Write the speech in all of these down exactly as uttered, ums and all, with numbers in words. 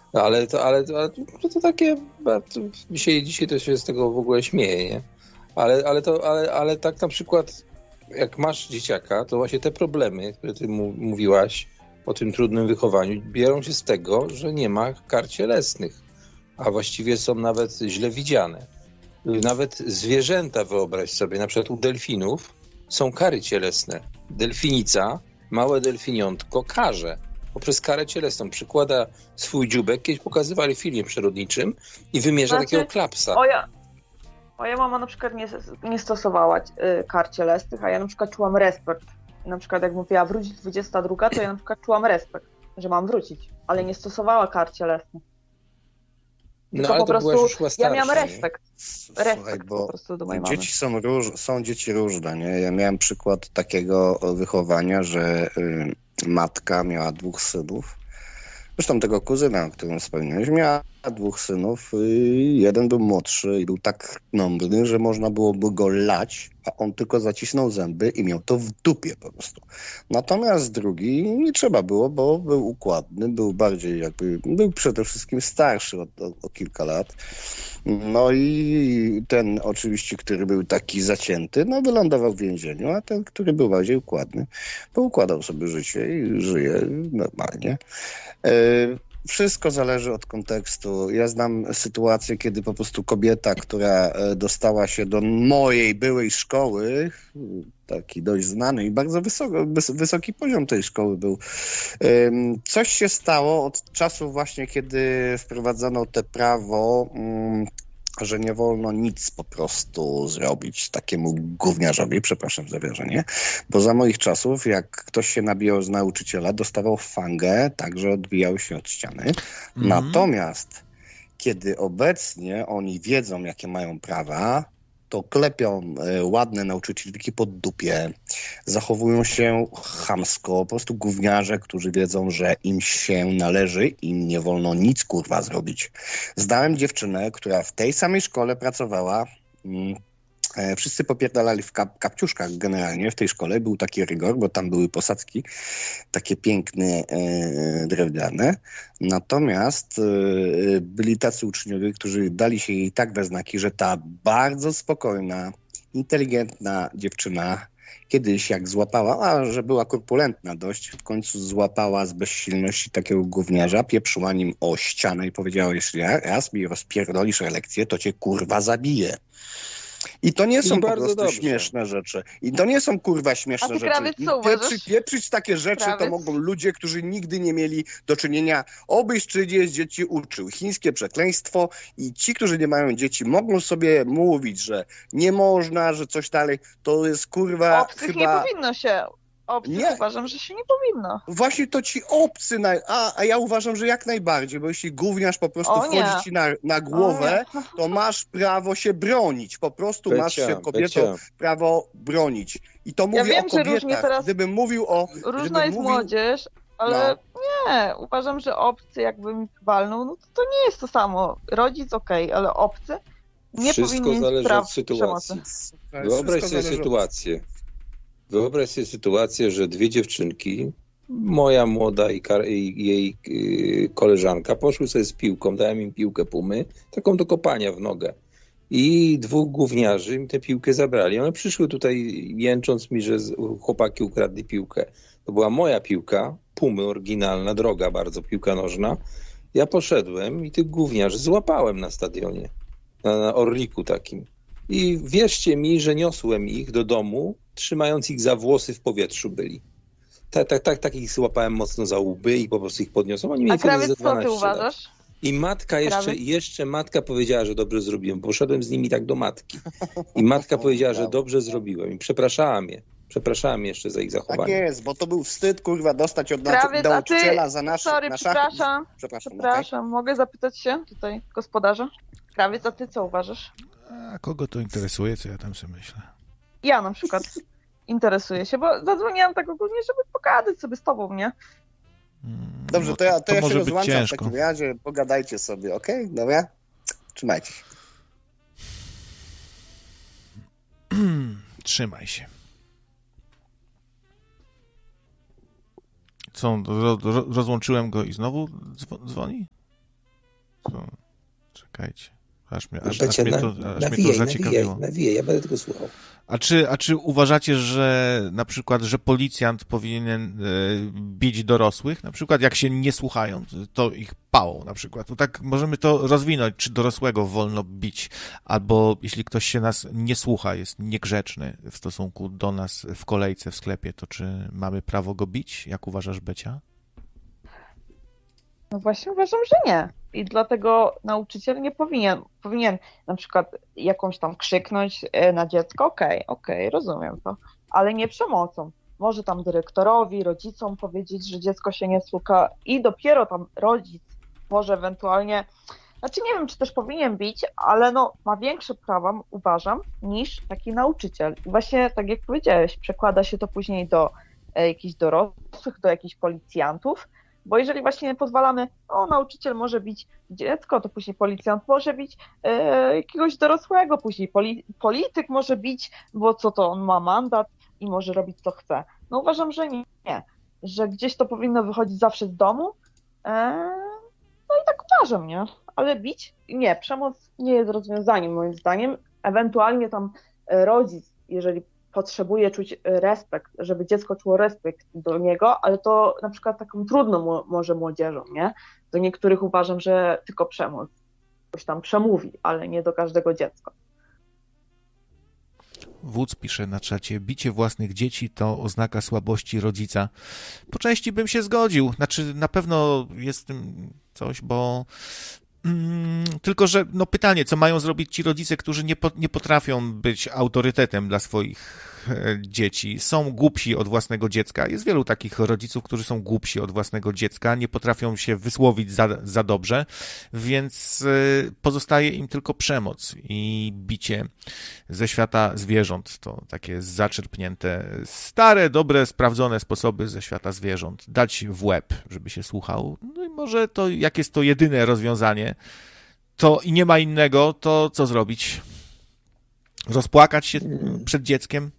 Ale to, ale, to, ale to, to takie, to dzisiaj, dzisiaj to się z tego w ogóle śmieje, nie? Ale, ale, to, ale, ale tak na przykład, jak masz dzieciaka, to właśnie te problemy, które ty mu, mówiłaś o tym trudnym wychowaniu, biorą się z tego, że nie ma kar cielesnych, a właściwie są nawet źle widziane. Nawet zwierzęta, wyobraź sobie, na przykład u delfinów są kary cielesne. Delfinica, małe delfiniątko karze poprzez karę cielesną. Przykłada swój dzióbek, kiedyś pokazywali w filmie przyrodniczym i wymierza Znaczy, takiego klapsa. Moja, moja mama na przykład nie, nie stosowała y, kar cielesnych, a ja na przykład czułam respekt. Na przykład jak mówiła wrócić dwudziesta druga, to ja na przykład czułam respekt, że mam wrócić, ale nie stosowała kar cielesnych. No Tylko ale po to prostu byłaś już chyba ja miałam starsza, nie? respekt. Słuchaj, Respekt bo po prostu do mojej mamy. dzieci są, róż, są dzieci różne, nie? Ja miałem przykład takiego wychowania, że y, matka miała dwóch synów. Zresztą tego kuzyna, o którym wspomniałeś, miała dwóch synów. Y, jeden był młodszy i był tak nądny, że można byłoby go lać, a on tylko zacisnął zęby i miał to w dupie po prostu. Natomiast drugi nie trzeba było, bo był układny, był bardziej jakby, był przede wszystkim starszy o, o, o kilka lat. No i ten oczywiście, który był taki zacięty, no wylądował w więzieniu, a ten, który był bardziej układny, poukładał sobie życie i żyje normalnie. Wszystko zależy od kontekstu. Ja znam sytuację, kiedy po prostu kobieta, która dostała się do mojej byłej szkoły, taki dość znany i bardzo wysoko, wysoki poziom tej szkoły był. Coś się stało od czasu właśnie, kiedy wprowadzono te prawo, że nie wolno nic po prostu zrobić takiemu gówniarzowi, przepraszam za wyrażenie, bo za moich czasów, jak ktoś się nabijał z nauczyciela, dostawał fangę, także odbijał się od ściany. Mm. Natomiast kiedy obecnie oni wiedzą, jakie mają prawa, to klepią y, ładne nauczycielki pod dupie, zachowują się chamsko, po prostu gówniarze, którzy wiedzą, że im się należy, im nie wolno nic kurwa zrobić. Znałem dziewczynę, która w tej samej szkole pracowała, mm, e, wszyscy popierdalali w kap- kapciuszkach generalnie w tej szkole, był taki rygor, bo tam były posadzki, takie piękne, e, drewniane. Natomiast e, byli tacy uczniowie, którzy dali się jej tak we znaki, że ta bardzo spokojna, inteligentna dziewczyna kiedyś jak złapała, a że była korpulentna dość, w końcu złapała z bezsilności takiego gówniarza, pieprzyła nim o ścianę i powiedziała, jeśli raz mi rozpierdolisz lekcję, to cię kurwa zabiję. I to nie są I po bardzo prostu dobrze. śmieszne rzeczy. I to nie są kurwa A śmieszne ty, rzeczy. Krawiec, I co pieprzy, uważasz? pieprzyć takie rzeczy Krawiec? to mogą ludzie, którzy nigdy nie mieli do czynienia, obyś czy dzieci uczył. Chińskie przekleństwo i ci, którzy nie mają dzieci, mogą sobie mówić, że nie można, że coś dalej. To jest kurwa Obcych chyba... nie powinno się. Obcych Nie. uważam, że się nie powinno. Właśnie to ci obcy, na... a, a ja uważam, że jak najbardziej, bo jeśli gówniarz po prostu O nie. wchodzi ci na, na głowę, to masz prawo się bronić. Po prostu masz się Becia, kobietą Becia. prawo bronić. I to mówię wiem, o że różnie kobietach. teraz- Gdybym mówił o... Różna gdybym jest mówił... młodzież, ale nie, uważam, że obcy jakby mi walnął, no to, to nie jest to samo. Rodzic okej, okay, ale obcy nie Wszystko powinien mieć zależy praw od sytuacji. przemocy. Wyobraź Wszystko sobie zależy od- sytuację. Wyobraź sobie sytuację, że dwie dziewczynki, moja młoda i, kar- i jej yy, koleżanka, poszły sobie z piłką, dałem im piłkę Pumy, taką do kopania w nogę. I dwóch gówniarzy im tę piłkę zabrali. One przyszły tutaj jęcząc mi, że z- chłopaki ukradli piłkę. To była moja piłka, Pumy, oryginalna, droga bardzo, piłka nożna. Ja poszedłem i tych gówniarzy złapałem na stadionie, na, na Orliku takim. I wierzcie mi, że niosłem ich do domu, trzymając ich za włosy w powietrzu byli. Tak, tak, tak, tak ich złapałem mocno za łby i po prostu ich podniosłem. Oni A mieli wtedy ze Krawiec, co ty dwanaście lat. uważasz? I matka jeszcze, Krawiec? jeszcze matka powiedziała, że dobrze zrobiłem. Poszedłem z nimi tak do matki. I matka powiedziała, że dobrze zrobiłem. I przepraszałam je. Przepraszałam jeszcze za ich Tak zachowanie. jest, bo to był wstyd, kurwa, dostać od Krawiec, a ty, nauczyciela za nasz... sorry, na przepraszam, Przepraszam, no, przepraszam, mogę zapytać się tutaj gospodarza? Krawiec, a ty co uważasz? A kogo to interesuje, co ja tam sobie myślę? Ja na przykład interesuję się, bo zadzwoniłam tak ogólnie, żeby pogadać sobie z tobą, nie? Dobrze, No to ja, to ja się może być rozłączam w ciężko. takim razie, pogadajcie sobie, okej? Okay? Dobra? Trzymajcie się. Trzymaj się. Co, ro, ro, rozłączyłem go i znowu dzwo- dzwoni? To... Czekajcie. Aż mnie, No, aż, aż Becia, mnie to, na, aż nawijaj, mnie to zaciekawiło. Nawijaj, nawijaj, ja będę tego słuchał. A czy, a czy uważacie, że na przykład, że policjant powinien y, bić dorosłych? Na przykład jak się nie słuchają, to ich pałą na przykład. To tak możemy to rozwinąć, czy dorosłego wolno bić, albo jeśli ktoś się nas nie słucha, jest niegrzeczny w stosunku do nas w kolejce w sklepie, to czy mamy prawo go bić? Jak uważasz, Becia? No właśnie uważam, że nie. I dlatego nauczyciel nie powinien, powinien na przykład jakąś tam krzyknąć na dziecko, okej, okay, okej, okay, rozumiem to, ale nie przemocą. Może tam dyrektorowi, rodzicom powiedzieć, że dziecko się nie słucha i dopiero tam rodzic może ewentualnie, znaczy nie wiem, czy też powinien bić, ale no ma większe prawa, uważam, niż taki nauczyciel. I właśnie tak jak powiedziałeś, przekłada się to później do e, jakichś dorosłych, do jakichś policjantów, bo jeżeli właśnie nie pozwalamy, o nauczyciel może bić dziecko, to później policjant może bić e, jakiegoś dorosłego, później poli, polityk może bić, bo co to, on ma mandat i może robić co chce. No uważam, że nie, nie. Że gdzieś to powinno wychodzić zawsze z domu, e, no i tak uważam, nie? Ale bić? Nie, przemoc nie jest rozwiązaniem moim zdaniem, ewentualnie tam rodzic, jeżeli potrzebuje czuć respekt, żeby dziecko czuło respekt do niego, ale to na przykład taką trudną mo- może młodzieżą, nie? Do niektórych uważam, że tylko przemoc ktoś tam przemówi, ale nie do każdego dziecka. Wódz pisze na czacie, bicie własnych dzieci to oznaka słabości rodzica. Po części bym się zgodził, znaczy na pewno jest w tym coś, bo mm, tylko, że no pytanie, co mają zrobić ci rodzice, którzy nie, po, nie potrafią być autorytetem dla swoich dzieci, są głupsi od własnego dziecka. Jest wielu takich rodziców, którzy są głupsi od własnego dziecka, nie potrafią się wysłowić za, za dobrze, więc pozostaje im tylko przemoc i bicie ze świata zwierząt. To takie zaczerpnięte, stare, dobre, sprawdzone sposoby ze świata zwierząt. Dać w łeb, żeby się słuchał. No i może to, jak jest to jedyne rozwiązanie, to i nie ma innego, to co zrobić? Rozpłakać się przed dzieckiem?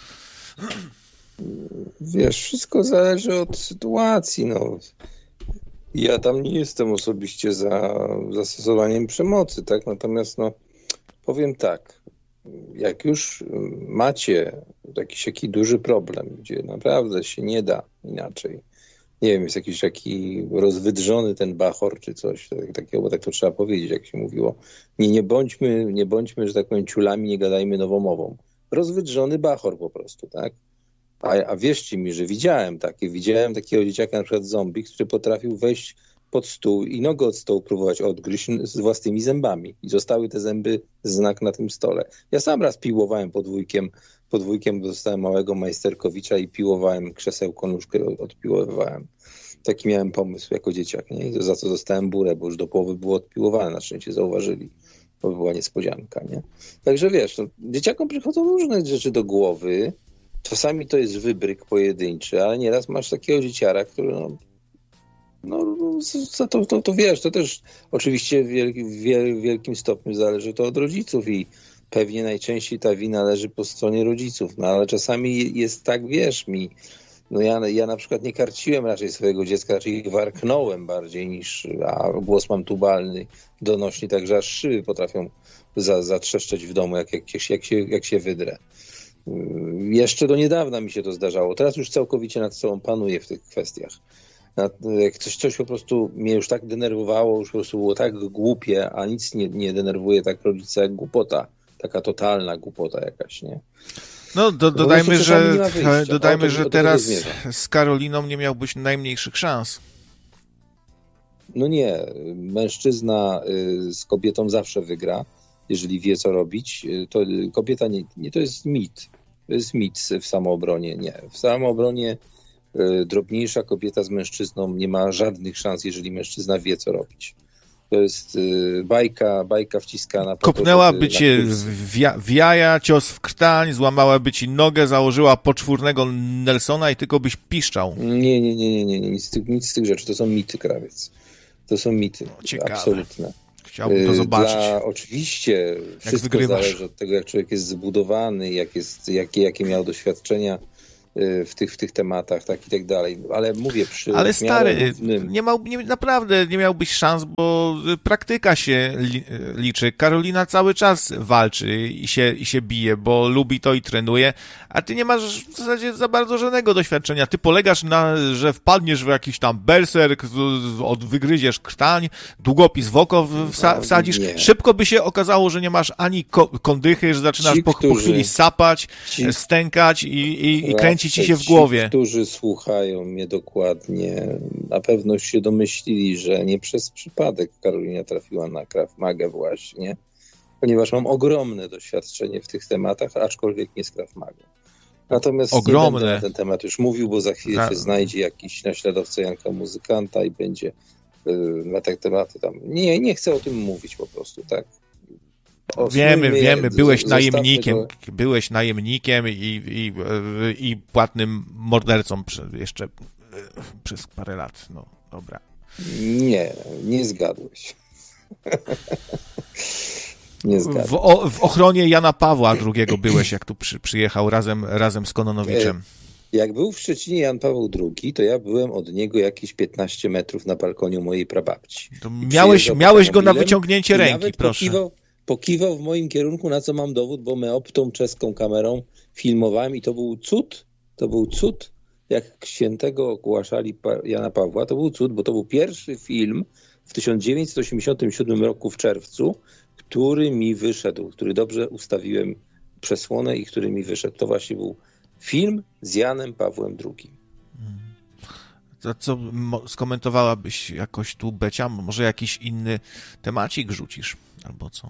Wiesz, wszystko zależy od sytuacji, no. Ja tam nie jestem osobiście za zastosowaniem przemocy, tak? Natomiast, no, powiem tak, jak już macie jakiś taki duży problem, gdzie naprawdę się nie da inaczej, nie wiem, jest jakiś taki rozwydrzony ten bachor czy coś takiego, bo tak to trzeba powiedzieć, jak się mówiło. Nie, nie bądźmy, nie bądźmy, że tak powiem, ciulami, nie gadajmy nowomową. Rozwydrzony bachor po prostu, tak? A, a wierzcie mi, że widziałem takie, widziałem takiego dzieciaka, na przykład zombie, który potrafił wejść pod stół i nogę od stołu próbować odgryźć z własnymi zębami. I zostały te zęby znak na tym stole. Ja sam raz piłowałem podwójkiem, podwójkiem dostałem małego majsterkowicza i piłowałem krzesełko, nóżkę odpiłowywałem. Taki miałem pomysł jako dzieciak, nie? I za co dostałem burę, bo już do połowy było odpiłowane, na szczęście zauważyli. To była niespodzianka, nie? Także wiesz, no, dzieciakom przychodzą różne rzeczy do głowy. Czasami to jest wybryk pojedynczy, ale nieraz masz takiego dzieciara, który no, no to, to, to wiesz, to też oczywiście w, wielki, w wielkim stopniu zależy to od rodziców i pewnie najczęściej ta wina leży po stronie rodziców, no ale czasami jest tak, wiesz mi, no ja, ja na przykład nie karciłem raczej swojego dziecka, raczej warknąłem bardziej niż, a głos mam tubalny, donośny, także aż szyby potrafią za, zatrzeszczeć w domu, jak, jak, jak, się, jak się wydrę. Jeszcze do niedawna mi się to zdarzało. Teraz już całkowicie nad sobą panuję w tych kwestiach. Jak coś, coś po prostu mnie już tak denerwowało, już po prostu było tak głupie, a nic nie, nie denerwuje tak rodzica jak głupota. Taka totalna głupota jakaś, nie? No do, dodajmy, że, dodajmy, to, że teraz z Karoliną nie miałbyś najmniejszych szans. No nie. Mężczyzna z kobietą zawsze wygra, jeżeli wie, co robić. To kobieta nie, nie to jest mit. To jest mit w samoobronie. Nie. W samoobronie drobniejsza kobieta z mężczyzną nie ma żadnych szans, jeżeli mężczyzna wie, co robić. To jest bajka, bajka wciskana. Kopnęłaby cię w, ja, w jaja, cios w krtań, złamałaby ci nogę, założyła poczwórnego Nelsona i tylko byś piszczał. Nie, nie, nie, nie, nie, nie. Nic, z tych, nic z tych rzeczy. To są mity, krawiec. To są mity. No, ciekawe. Absolutne. Chciałbym to zobaczyć. Dla, oczywiście wszystko wygrywasz. zależy od tego, jak człowiek jest zbudowany, jak jest, jakie, jakie miał doświadczenia w tych, w tych tematach, tak i tak dalej. Ale mówię, przy Ale stary, równym... nie miał, nie, naprawdę nie miałbyś szans, bo praktyka się li, liczy. Karolina cały czas walczy i się, i się bije, bo lubi to i trenuje, a ty nie masz w zasadzie za bardzo żadnego doświadczenia. Ty polegasz na, że wpadniesz w jakiś tam berserk, od, wygryziesz krtań, długopis w oko wsa, wsadzisz. Nie. Szybko by się okazało, że nie masz ani ko, kondychy, że zaczynasz ci, po, którzy, po chwili sapać, ci, stękać i, i, i kręcić ci się w głowie. Ci, którzy słuchają mnie dokładnie, na pewno się domyślili, że nie przez przypadek Karolina trafiła na Krav Magę właśnie, ponieważ mam ogromne doświadczenie w tych tematach, aczkolwiek nie z Krav Magą. Natomiast ogromne. Nie będę na ten temat już mówił, bo za chwilę za... się znajdzie jakiś naśladowca Janka Muzykanta i będzie yy, na te tematy tam. Nie, nie chcę o tym mówić po prostu, tak? O, wiemy, wiemy, byłeś najemnikiem, go. byłeś najemnikiem i, i, i płatnym mordercą jeszcze przez parę lat, no dobra. Nie, nie zgadłeś. nie zgadłeś. W, o, w ochronie Jana Pawła drugiego byłeś, jak tu przy, przyjechał razem, razem z Kononowiczem. Jak był w Szczecinie Jan Paweł drugi, to ja byłem od niego jakieś piętnaście metrów na balkonie mojej prababci. To miałeś miałeś go na wyciągnięcie ręki, proszę. Pokiwał, pokiwał w moim kierunku, na co mam dowód, bo my optą czeską kamerą filmowałem i to był cud, to był cud, jak świętego ogłaszali Jana Pawła, to był cud, bo to był pierwszy film w tysiąc dziewięćset osiemdziesiątym siódmym roku w czerwcu, który mi wyszedł, który dobrze ustawiłem przesłonę i który mi wyszedł. To właśnie był film z Janem Pawłem drugim. To co skomentowałabyś jakoś tu, Becia? Może jakiś inny temacik rzucisz? Albo co?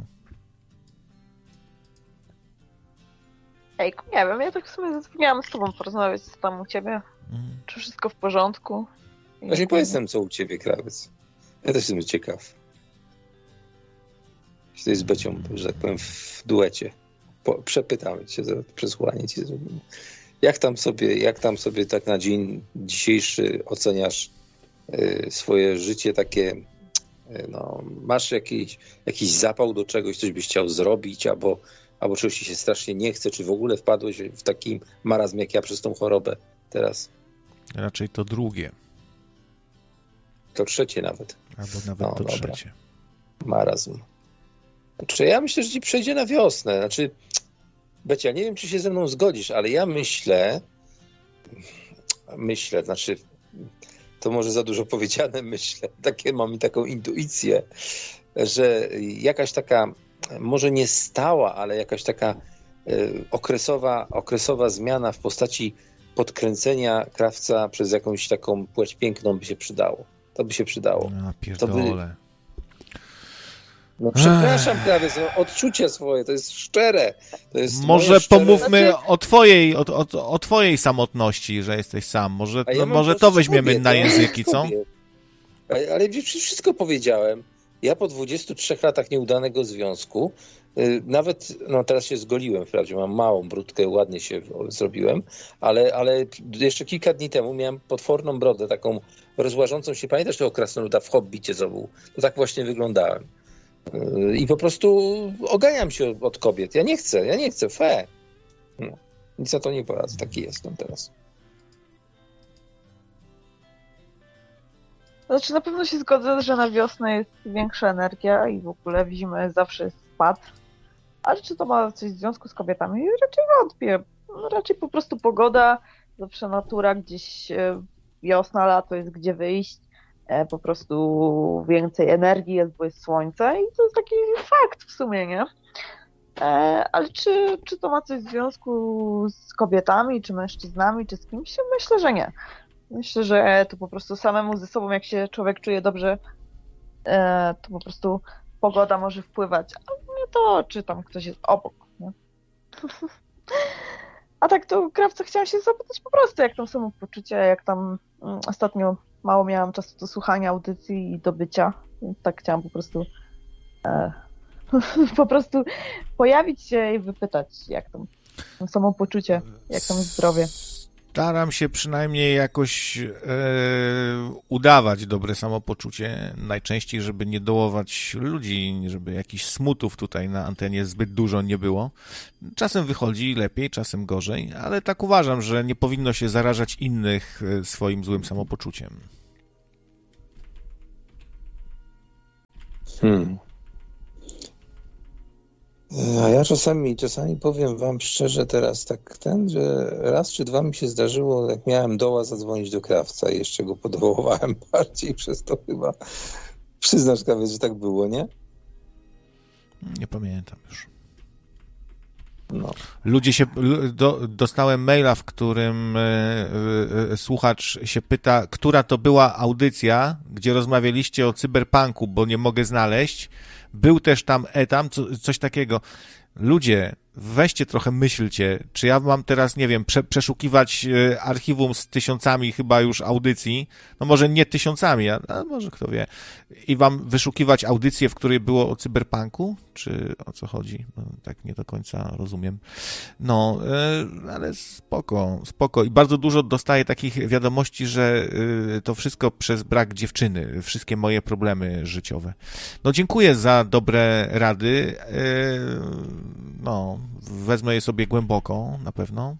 Ejku, nie wiem, ja tak sobie zadzwoniłam z tobą porozmawiać, co tam u ciebie. Mm. Czy wszystko w porządku? Właśnie powiedz nam, co u ciebie, krawiec. Ja też jestem ciekaw. Jesteś z Becią, że tak powiem, w duecie. Po, przepytamy cię, przesłuchanie ci zrobimy. Jak tam sobie, jak tam sobie tak na dzień dzisiejszy oceniasz y, swoje życie takie, y, no, masz jakiś, jakiś zapał do czegoś, coś byś chciał zrobić, albo, albo czegoś ci się strasznie nie chce, czy w ogóle wpadłeś w taki marazm jak ja przez tą chorobę teraz? Raczej to drugie. To trzecie nawet. Albo nawet no, to dobra. trzecie. Marazm. Znaczy, ja myślę, że ci przejdzie na wiosnę. Znaczy, Becia, nie wiem, czy się ze mną zgodzisz, ale ja myślę, myślę, znaczy, to może za dużo powiedziane, myślę, takie mam taką intuicję, że jakaś taka, może nie stała, ale jakaś taka y, okresowa, okresowa zmiana w postaci podkręcenia krawca przez jakąś taką płeć piękną by się przydało. To by się przydało. No, pierdolę. No przepraszam, prawie, no, odczucie swoje, to jest szczere. To jest może szczere... pomówmy znaczy... o twojej, o, o, o twojej samotności, że jesteś sam. Może, ja no, może to weźmiemy kobiet, na języki, co? Ale, ale wszystko powiedziałem. Ja po dwudziestu trzech latach nieudanego związku, yy, nawet, no teraz się zgoliłem wprawdzie, mam małą brudkę, ładnie się zrobiłem, ale, ale jeszcze kilka dni temu miałem potworną brodę, taką rozłażącą się, pamiętasz tego krasnoluda w Hobbicie, co był? To tak właśnie wyglądałem. I po prostu oganiam się od kobiet. Ja nie chcę, ja nie chcę, fe. No, nic na to nie poradzę, taki jestem teraz. Znaczy na pewno się zgodzę, że na wiosnę jest większa energia i w ogóle w zimę zawsze jest spad. Ale czy to ma coś w związku z kobietami? Raczej wątpię. No, raczej po prostu pogoda, zawsze natura, gdzieś wiosna, lato jest gdzie wyjść. Po prostu więcej energii jest, bo jest słońce i to jest taki fakt w sumie, nie? Ale czy, czy to ma coś w związku z kobietami, czy mężczyznami, czy z kimś? Myślę, że nie. Myślę, że to po prostu samemu ze sobą, jak się człowiek czuje dobrze, to po prostu pogoda może wpływać. A nie to, czy tam ktoś jest obok, nie? A tak to krawca chciałam się zapytać po prostu, jak tam samopoczucie, jak tam ostatnio mało miałam czasu do słuchania audycji i do bycia, więc tak chciałam po prostu e, po prostu pojawić się i wypytać, jak tam samopoczucie, jak tam zdrowie. Staram się przynajmniej jakoś e, udawać dobre samopoczucie, najczęściej, żeby nie dołować ludzi, żeby jakichś smutów tutaj na antenie zbyt dużo nie było. Czasem wychodzi lepiej, czasem gorzej, ale tak uważam, że nie powinno się zarażać innych swoim złym samopoczuciem. Hmm. A ja czasami, czasami powiem wam szczerze teraz tak ten, że raz czy dwa mi się zdarzyło, jak miałem doła, zadzwonić do krawca i jeszcze go podołowałem bardziej przez to chyba. Przyznasz, Kawie, że tak było, nie? Nie pamiętam już. No. Ludzie się, do, dostałem maila, w którym y, y, słuchacz się pyta, która to była audycja, gdzie rozmawialiście o cyberpunku, bo nie mogę znaleźć. Był też tam etam, co, coś takiego. Ludzie, weźcie trochę, myślcie, czy ja mam teraz, nie wiem, prze, przeszukiwać archiwum z tysiącami chyba już audycji, no może nie tysiącami, a, a może kto wie, i wam wyszukiwać audycję, w której było o cyberpunku, czy o co chodzi? No, tak nie do końca rozumiem. No, yy, ale spoko, spoko. I bardzo dużo dostaję takich wiadomości, że yy, to wszystko przez brak dziewczyny, wszystkie moje problemy życiowe. No, dziękuję za dobre rady. Yy, no, wezmę je sobie głęboko, na pewno.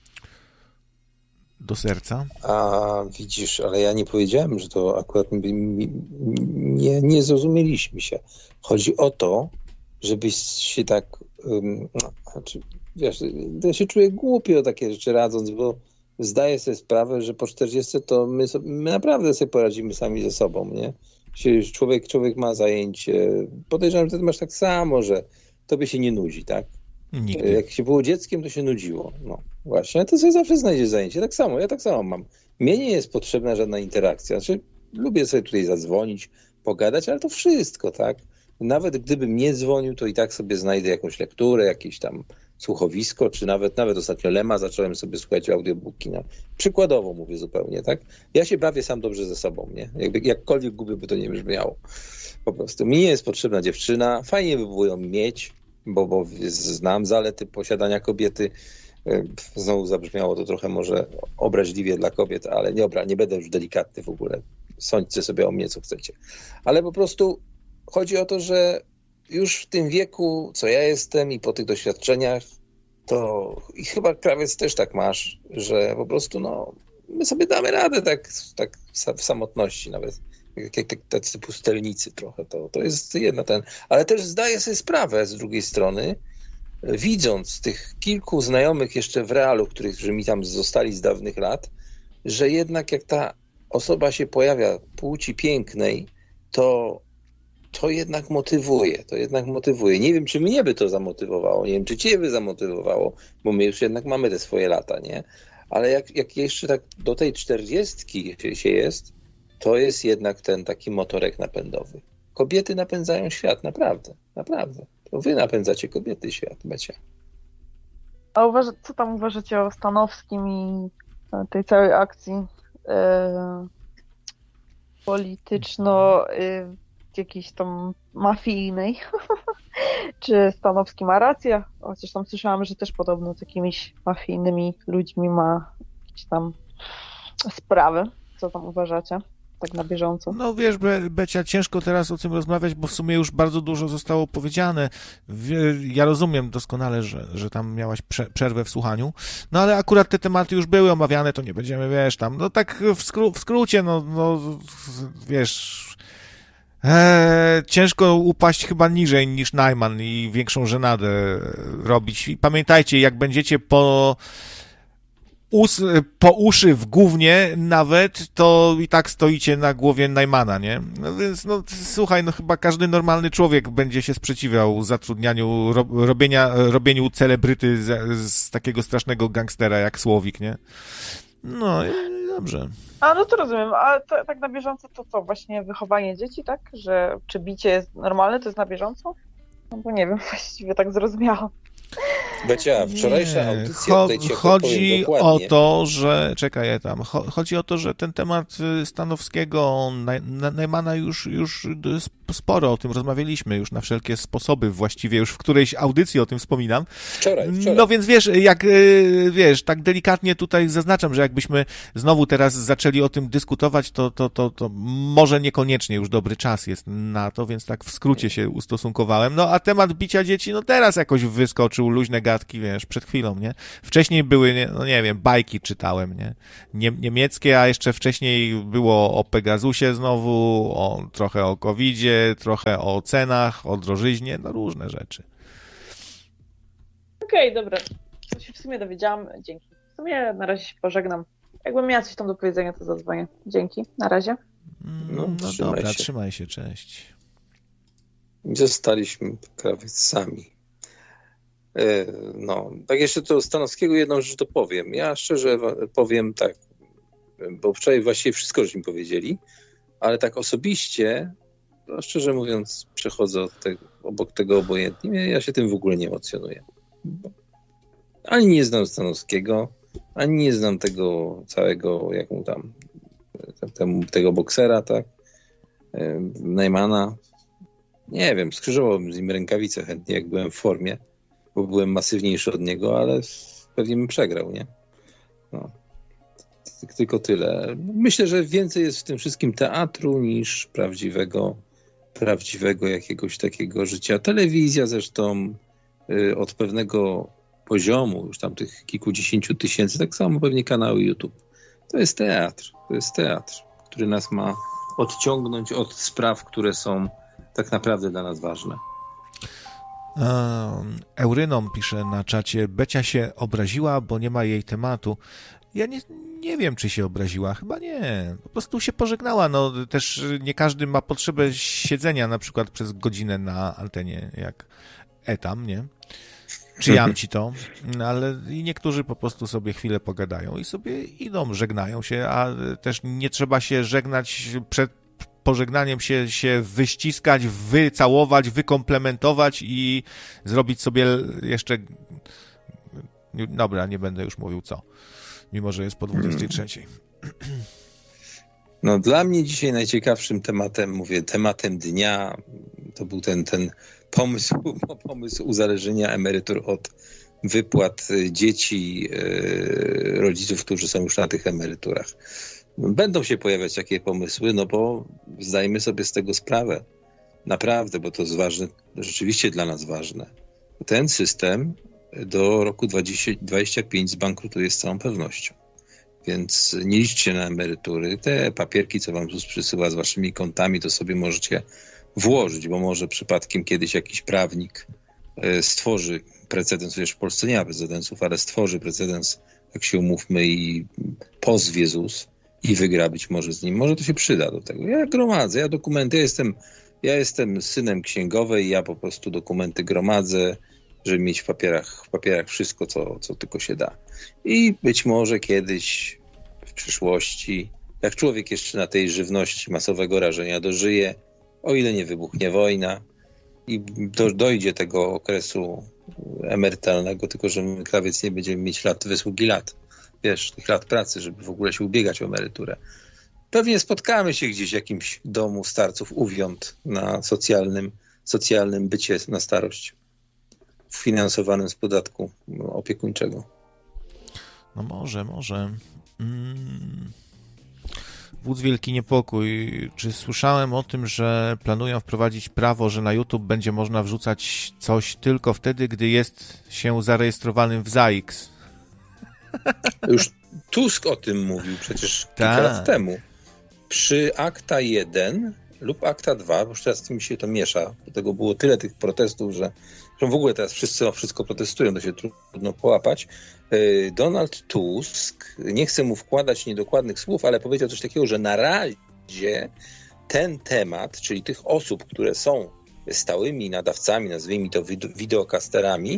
Do serca. A widzisz, ale ja nie powiedziałem, że to akurat nie, nie, nie zrozumieliśmy się. Chodzi o to, żebyś się tak, um, znaczy, wiesz, ja się czuję głupio takie rzeczy radząc, bo zdaję sobie sprawę, że po czterdziestce to my, sobie, my naprawdę sobie poradzimy sami ze sobą, nie? Jeśli człowiek, człowiek ma zajęcie, podejrzewam, że ty masz tak samo, że tobie się nie nudzi, tak? Nigdy. Jak się było dzieckiem, to się nudziło. No właśnie, to sobie zawsze znajdzie zajęcie. Tak samo, ja tak samo mam. Mnie nie jest potrzebna żadna interakcja. Znaczy, lubię sobie tutaj zadzwonić, pogadać, ale to wszystko, tak? Nawet gdybym nie dzwonił, to i tak sobie znajdę jakąś lekturę, jakieś tam słuchowisko, czy nawet, nawet ostatnio Lema zacząłem sobie słuchać audiobooki. No. Przykładowo mówię zupełnie, tak? Ja się bawię sam dobrze ze sobą, nie? Jakby, jakkolwiek gubię, by to nie brzmiało. Po prostu mi nie jest potrzebna dziewczyna, fajnie by było ją mieć, bo, bo znam zalety posiadania kobiety. Znowu zabrzmiało to trochę może obraźliwie dla kobiet, ale nie, obra- nie będę już delikatny w ogóle. Sądźcie sobie o mnie, co chcecie. Ale po prostu chodzi o to, że już w tym wieku, co ja jestem i po tych doświadczeniach, to i chyba Krawiec też tak masz, że po prostu no, my sobie damy radę tak, tak w samotności nawet. Jak, jak, jak tacy pustelnicy trochę, to, to jest jedna ten. Ale też zdaję sobie sprawę z drugiej strony, widząc tych kilku znajomych jeszcze w realu, których, którzy mi tam zostali z dawnych lat, że jednak jak ta osoba się pojawia płci pięknej, to to jednak motywuje, to jednak motywuje. Nie wiem, czy mnie by to zamotywowało, nie wiem, czy ciebie by zamotywowało, bo my już jednak mamy te swoje lata, nie? Ale jak, jak jeszcze tak do tej czterdziestki się jest, to jest jednak ten taki motorek napędowy. Kobiety napędzają świat, naprawdę, naprawdę. To wy napędzacie kobiety świat, Becia. A uważa, co tam uważacie o Stanowskim i tej całej akcji yy, polityczno yy, jakiejś tam mafijnej? Czy Stanowski ma rację? Chociaż tam słyszałam, że też podobno z jakimiś mafijnymi ludźmi ma jakieś tam sprawy. Co tam uważacie? Tak na bieżąco. No wiesz, Be- Becia, ciężko teraz o tym rozmawiać, bo w sumie już bardzo dużo zostało powiedziane. Ja rozumiem doskonale, że, że tam miałaś prze- przerwę w słuchaniu, no ale akurat te tematy już były omawiane, to nie będziemy, wiesz, tam, no tak w, skró- w skrócie, no, no wiesz... Eee, ciężko upaść chyba niżej niż Najman i większą żenadę robić. I pamiętajcie, jak będziecie po, us, po uszy w gównie nawet, to i tak stoicie na głowie Najmana, nie? No więc, no słuchaj, no chyba każdy normalny człowiek będzie się sprzeciwiał zatrudnianiu, ro, robienia, robieniu celebryty z, z takiego strasznego gangstera jak Słowik, nie? No i dobrze. A no to rozumiem, a to, tak na bieżąco to co? Właśnie wychowanie dzieci, tak? Że czy bicie jest normalne, to jest na bieżąco? No bo nie wiem, właściwie tak zrozumiałam. Becia, wczorajsza Nie, audycja cho- tutaj cię chodzi powiem o to, że czekaj tam, cho- chodzi o to, że ten temat Stanowskiego, Najmana już, już sporo o tym rozmawialiśmy już na wszelkie sposoby, właściwie już w którejś audycji o tym wspominam. Wczoraj, wczoraj. No więc wiesz, jak wiesz, tak delikatnie tutaj zaznaczam, że jakbyśmy znowu teraz zaczęli o tym dyskutować, to, to, to, to może niekoniecznie już dobry czas jest na to, więc tak w skrócie się ustosunkowałem. No a temat bicia dzieci, no teraz jakoś wyskoczył, luźne gadki, wiesz, przed chwilą, nie? Wcześniej były, no nie wiem, bajki czytałem, nie? Nie niemieckie, a jeszcze wcześniej było o Pegasusie znowu, o, trochę o kowidzie, trochę o cenach, o drożyźnie, no różne rzeczy. Okej, okay, dobra. To się w sumie dowiedziałam. Dzięki. W sumie na razie się pożegnam. Jakbym miała coś tam do powiedzenia, to zadzwonię. Dzięki. Na razie. No, no trzymaj dobra, się. trzymaj się, cześć. Zostaliśmy prawie sami. No, tak jeszcze to Stanowskiego jedną rzecz to powiem. Ja szczerze powiem tak, bo wczoraj właściwie wszystko żeśmy powiedzieli, ale tak osobiście, to szczerze mówiąc, przechodzę od tego, obok tego obojętnie. Ja się tym w ogóle nie emocjonuję. Ani nie znam Stanowskiego, ani nie znam tego całego, jak mu tam, temu, tego boksera, tak, Neymana. Nie wiem, skrzyżowałbym z nim rękawice chętnie, jak byłem w formie, bo byłem masywniejszy od niego, ale pewnie bym przegrał, nie? No. Tylko tyle. Myślę, że więcej jest w tym wszystkim teatru niż prawdziwego, prawdziwego jakiegoś takiego życia. Telewizja zresztą y, od pewnego poziomu, już tam tych kilkudziesięciu tysięcy, tak samo pewnie kanały YouTube. To jest teatr. To jest teatr, który nas ma odciągnąć od spraw, które są tak naprawdę dla nas ważne. Eurynom pisze na czacie, Becia się obraziła, bo nie ma jej tematu. Ja nie, nie wiem, czy się obraziła. Chyba nie. Po prostu się pożegnała. No też nie każdy ma potrzebę siedzenia na przykład przez godzinę na antenie, jak Etam, nie? Czy jam ci to? No, ale i niektórzy po prostu sobie chwilę pogadają i sobie idą, żegnają się, a też nie trzeba się żegnać przed pożegnaniem się, się wyściskać, wycałować, wykomplementować i zrobić sobie jeszcze... Dobra, nie będę już mówił co. Mimo że jest po dwudziestej trzeciej. No dla mnie dzisiaj najciekawszym tematem, mówię, tematem dnia, to był ten, ten pomysł, pomysł uzależnienia emerytur od wypłat dzieci rodziców, którzy są już na tych emeryturach. Będą się pojawiać takie pomysły, no bo zdajmy sobie z tego sprawę. Naprawdę, bo to jest ważne, rzeczywiście dla nas ważne. Ten system do roku dwudziestego piątego zbankrutuje z całą pewnością. Więc nie liczcie na emerytury. Te papierki, co wam ZUS przysyła z waszymi kontami, to sobie możecie włożyć, bo może przypadkiem kiedyś jakiś prawnik stworzy precedens, wiesz, w Polsce nie ma precedensów, ale stworzy precedens, jak się umówmy, i pozwie ZUS i wygra być może z nim. Może to się przyda do tego. Ja gromadzę, ja dokumenty, ja jestem, ja jestem synem księgowej, ja po prostu dokumenty gromadzę, żeby mieć w papierach, w papierach wszystko, co, co tylko się da. I być może kiedyś w przyszłości, jak człowiek jeszcze na tej żywności masowego rażenia dożyje, o ile nie wybuchnie wojna i do, dojdzie tego okresu emerytalnego, tylko że my krawiec nie będziemy mieć lat wysługi lat, wiesz, tych lat pracy, żeby w ogóle się ubiegać o emeryturę. Pewnie spotkamy się gdzieś w jakimś domu starców uwiąd na socjalnym, socjalnym bycie na starość, finansowanym z podatku opiekuńczego. No może, może. Mm. Wódz Wielki Niepokój. Czy słyszałem o tym, że planują wprowadzić prawo, że na YouTube będzie można wrzucać coś tylko wtedy, gdy jest się zarejestrowanym w Z A X? Już Tusk o tym mówił przecież kilka Ta. lat temu. Przy akta jeden lub akta dwa, bo już teraz mi się to miesza, do tego było tyle tych protestów, że, że w ogóle teraz wszyscy o wszystko protestują, to się trudno połapać. Donald Tusk, nie chcę mu wkładać niedokładnych słów, ale powiedział coś takiego, że na razie ten temat, czyli tych osób, które są stałymi nadawcami, nazwijmy to wideokasterami,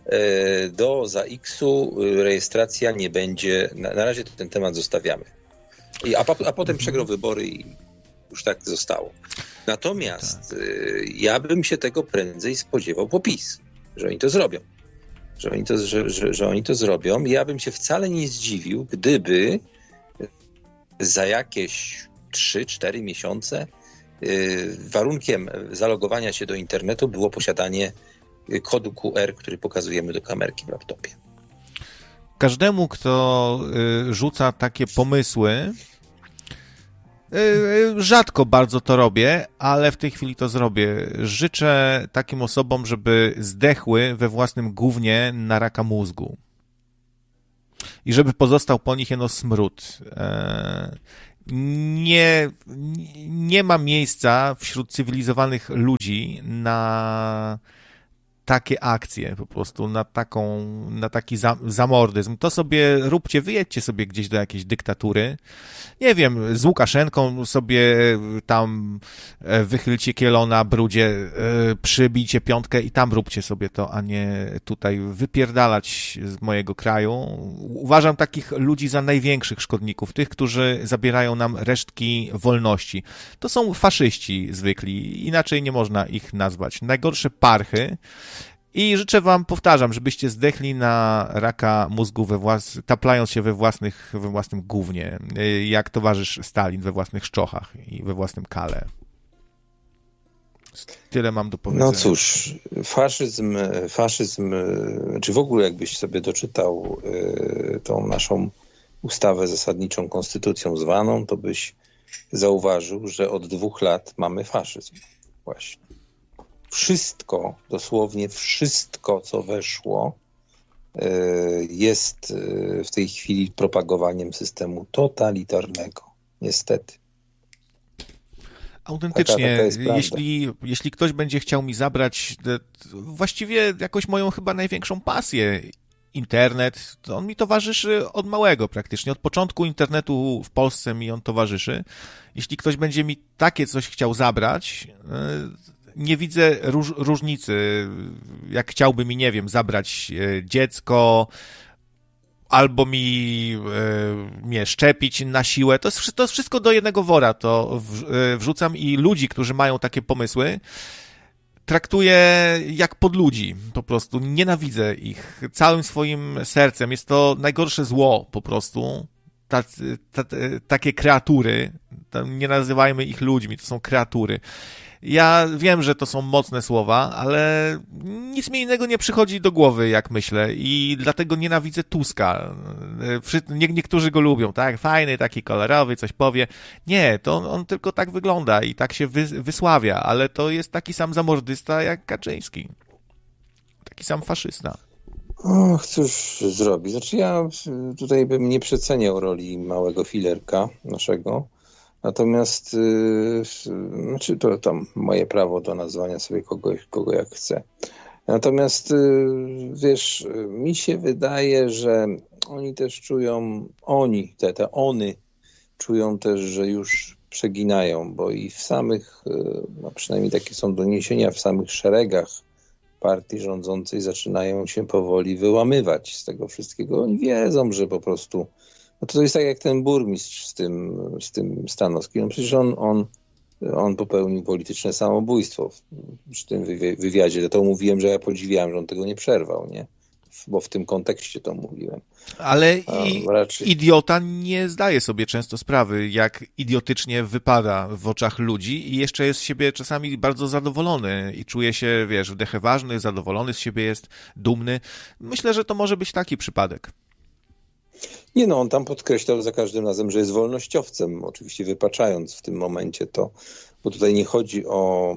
do Z A X-u rejestracja nie będzie, na, na razie ten temat zostawiamy. I, a, a potem przegrał wybory i już tak zostało. Natomiast tak. ja bym się tego prędzej spodziewał po PiS, że oni to zrobią. Że oni to, że, że, że oni to zrobią. Ja bym się wcale nie zdziwił, gdyby za jakieś trzy cztery miesiące warunkiem zalogowania się do internetu było posiadanie kodu Q R, który pokazujemy do kamerki w laptopie. Każdemu, kto rzuca takie pomysły, rzadko bardzo to robię, ale w tej chwili to zrobię. Życzę takim osobom, żeby zdechły we własnym gównie na raka mózgu. I żeby pozostał po nich jeno smród. Nie, nie ma miejsca wśród cywilizowanych ludzi na takie akcje, po prostu na taką, na taki zamordyzm. To sobie róbcie, wyjedźcie sobie gdzieś do jakiejś dyktatury. Nie wiem, z Łukaszenką sobie tam wychylcie kielo na brudzie, przybijcie piątkę i tam róbcie sobie to, a nie tutaj wypierdalać z mojego kraju. Uważam takich ludzi za największych szkodników, tych, którzy zabierają nam resztki wolności. To są faszyści zwykli, inaczej nie można ich nazwać. Najgorsze parchy. I życzę wam, powtarzam, żebyście zdechli na raka mózgu, we włas... taplając się we, własnych, we własnym gównie, jak towarzysz Stalin we własnych szczochach i we własnym kale. Tyle mam do powiedzenia. No cóż, faszyzm, faszyzm, czy w ogóle jakbyś sobie doczytał y, tą naszą ustawę zasadniczą konstytucją zwaną, to byś zauważył, że od dwóch lat mamy faszyzm właśnie. Wszystko, dosłownie wszystko, co weszło, jest w tej chwili propagowaniem systemu totalitarnego. Niestety. Autentycznie, taka, taka jest prawda. jeśli, jeśli ktoś będzie chciał mi zabrać właściwie jakąś moją chyba największą pasję, internet, to on mi towarzyszy od małego praktycznie. Od początku internetu w Polsce mi on towarzyszy. Jeśli ktoś będzie mi takie coś chciał zabrać, nie widzę róż, różnicy, jak chciałby mi, nie wiem, zabrać dziecko, albo mi e, mnie szczepić na siłę. To jest, to jest wszystko do jednego wora, to w, e, wrzucam i ludzi, którzy mają takie pomysły, traktuję jak podludzi, po prostu nienawidzę ich całym swoim sercem. Jest to najgorsze zło po prostu. Ta, ta, ta, takie kreatury, nie nazywajmy ich ludźmi, to są kreatury. Ja wiem, że to są mocne słowa, ale nic mi innego nie przychodzi do głowy, jak myślę, i dlatego nienawidzę Tuska. Nie, niektórzy go lubią, tak? Fajny, taki kolorowy, coś powie. Nie, to on, on tylko tak wygląda i tak się wy, wysławia, ale to jest taki sam zamordysta jak Kaczyński. Taki sam faszysta. Och, cóż zrobić? Znaczy ja tutaj bym nie przeceniał roli małego filerka naszego. Natomiast yy, znaczy to tam moje prawo do nazwania sobie kogoś, kogo jak chcę. Natomiast yy, wiesz, mi się wydaje, że oni też czują, oni, te, te ony czują też, że już przeginają, bo i w samych, yy, no przynajmniej takie są doniesienia, w samych szeregach partii rządzącej zaczynają się powoli wyłamywać z tego wszystkiego. Oni wiedzą, że po prostu no to jest tak jak ten burmistrz z tym, z tym Stanowskim. No przecież on, on, on popełnił polityczne samobójstwo przy tym wywiadzie. Dlatego mówiłem, że ja podziwiałem, że on tego nie przerwał, nie? Bo w tym kontekście to mówiłem. Ale i raczej... idiota nie zdaje sobie często sprawy, jak idiotycznie wypada w oczach ludzi i jeszcze jest z siebie czasami bardzo zadowolony i czuje się, wiesz, wdechy ważny, zadowolony z siebie jest, dumny. Myślę, że to może być taki przypadek. Nie no, on tam podkreślał za każdym razem, że jest wolnościowcem, oczywiście wypaczając w tym momencie to, bo tutaj nie chodzi o,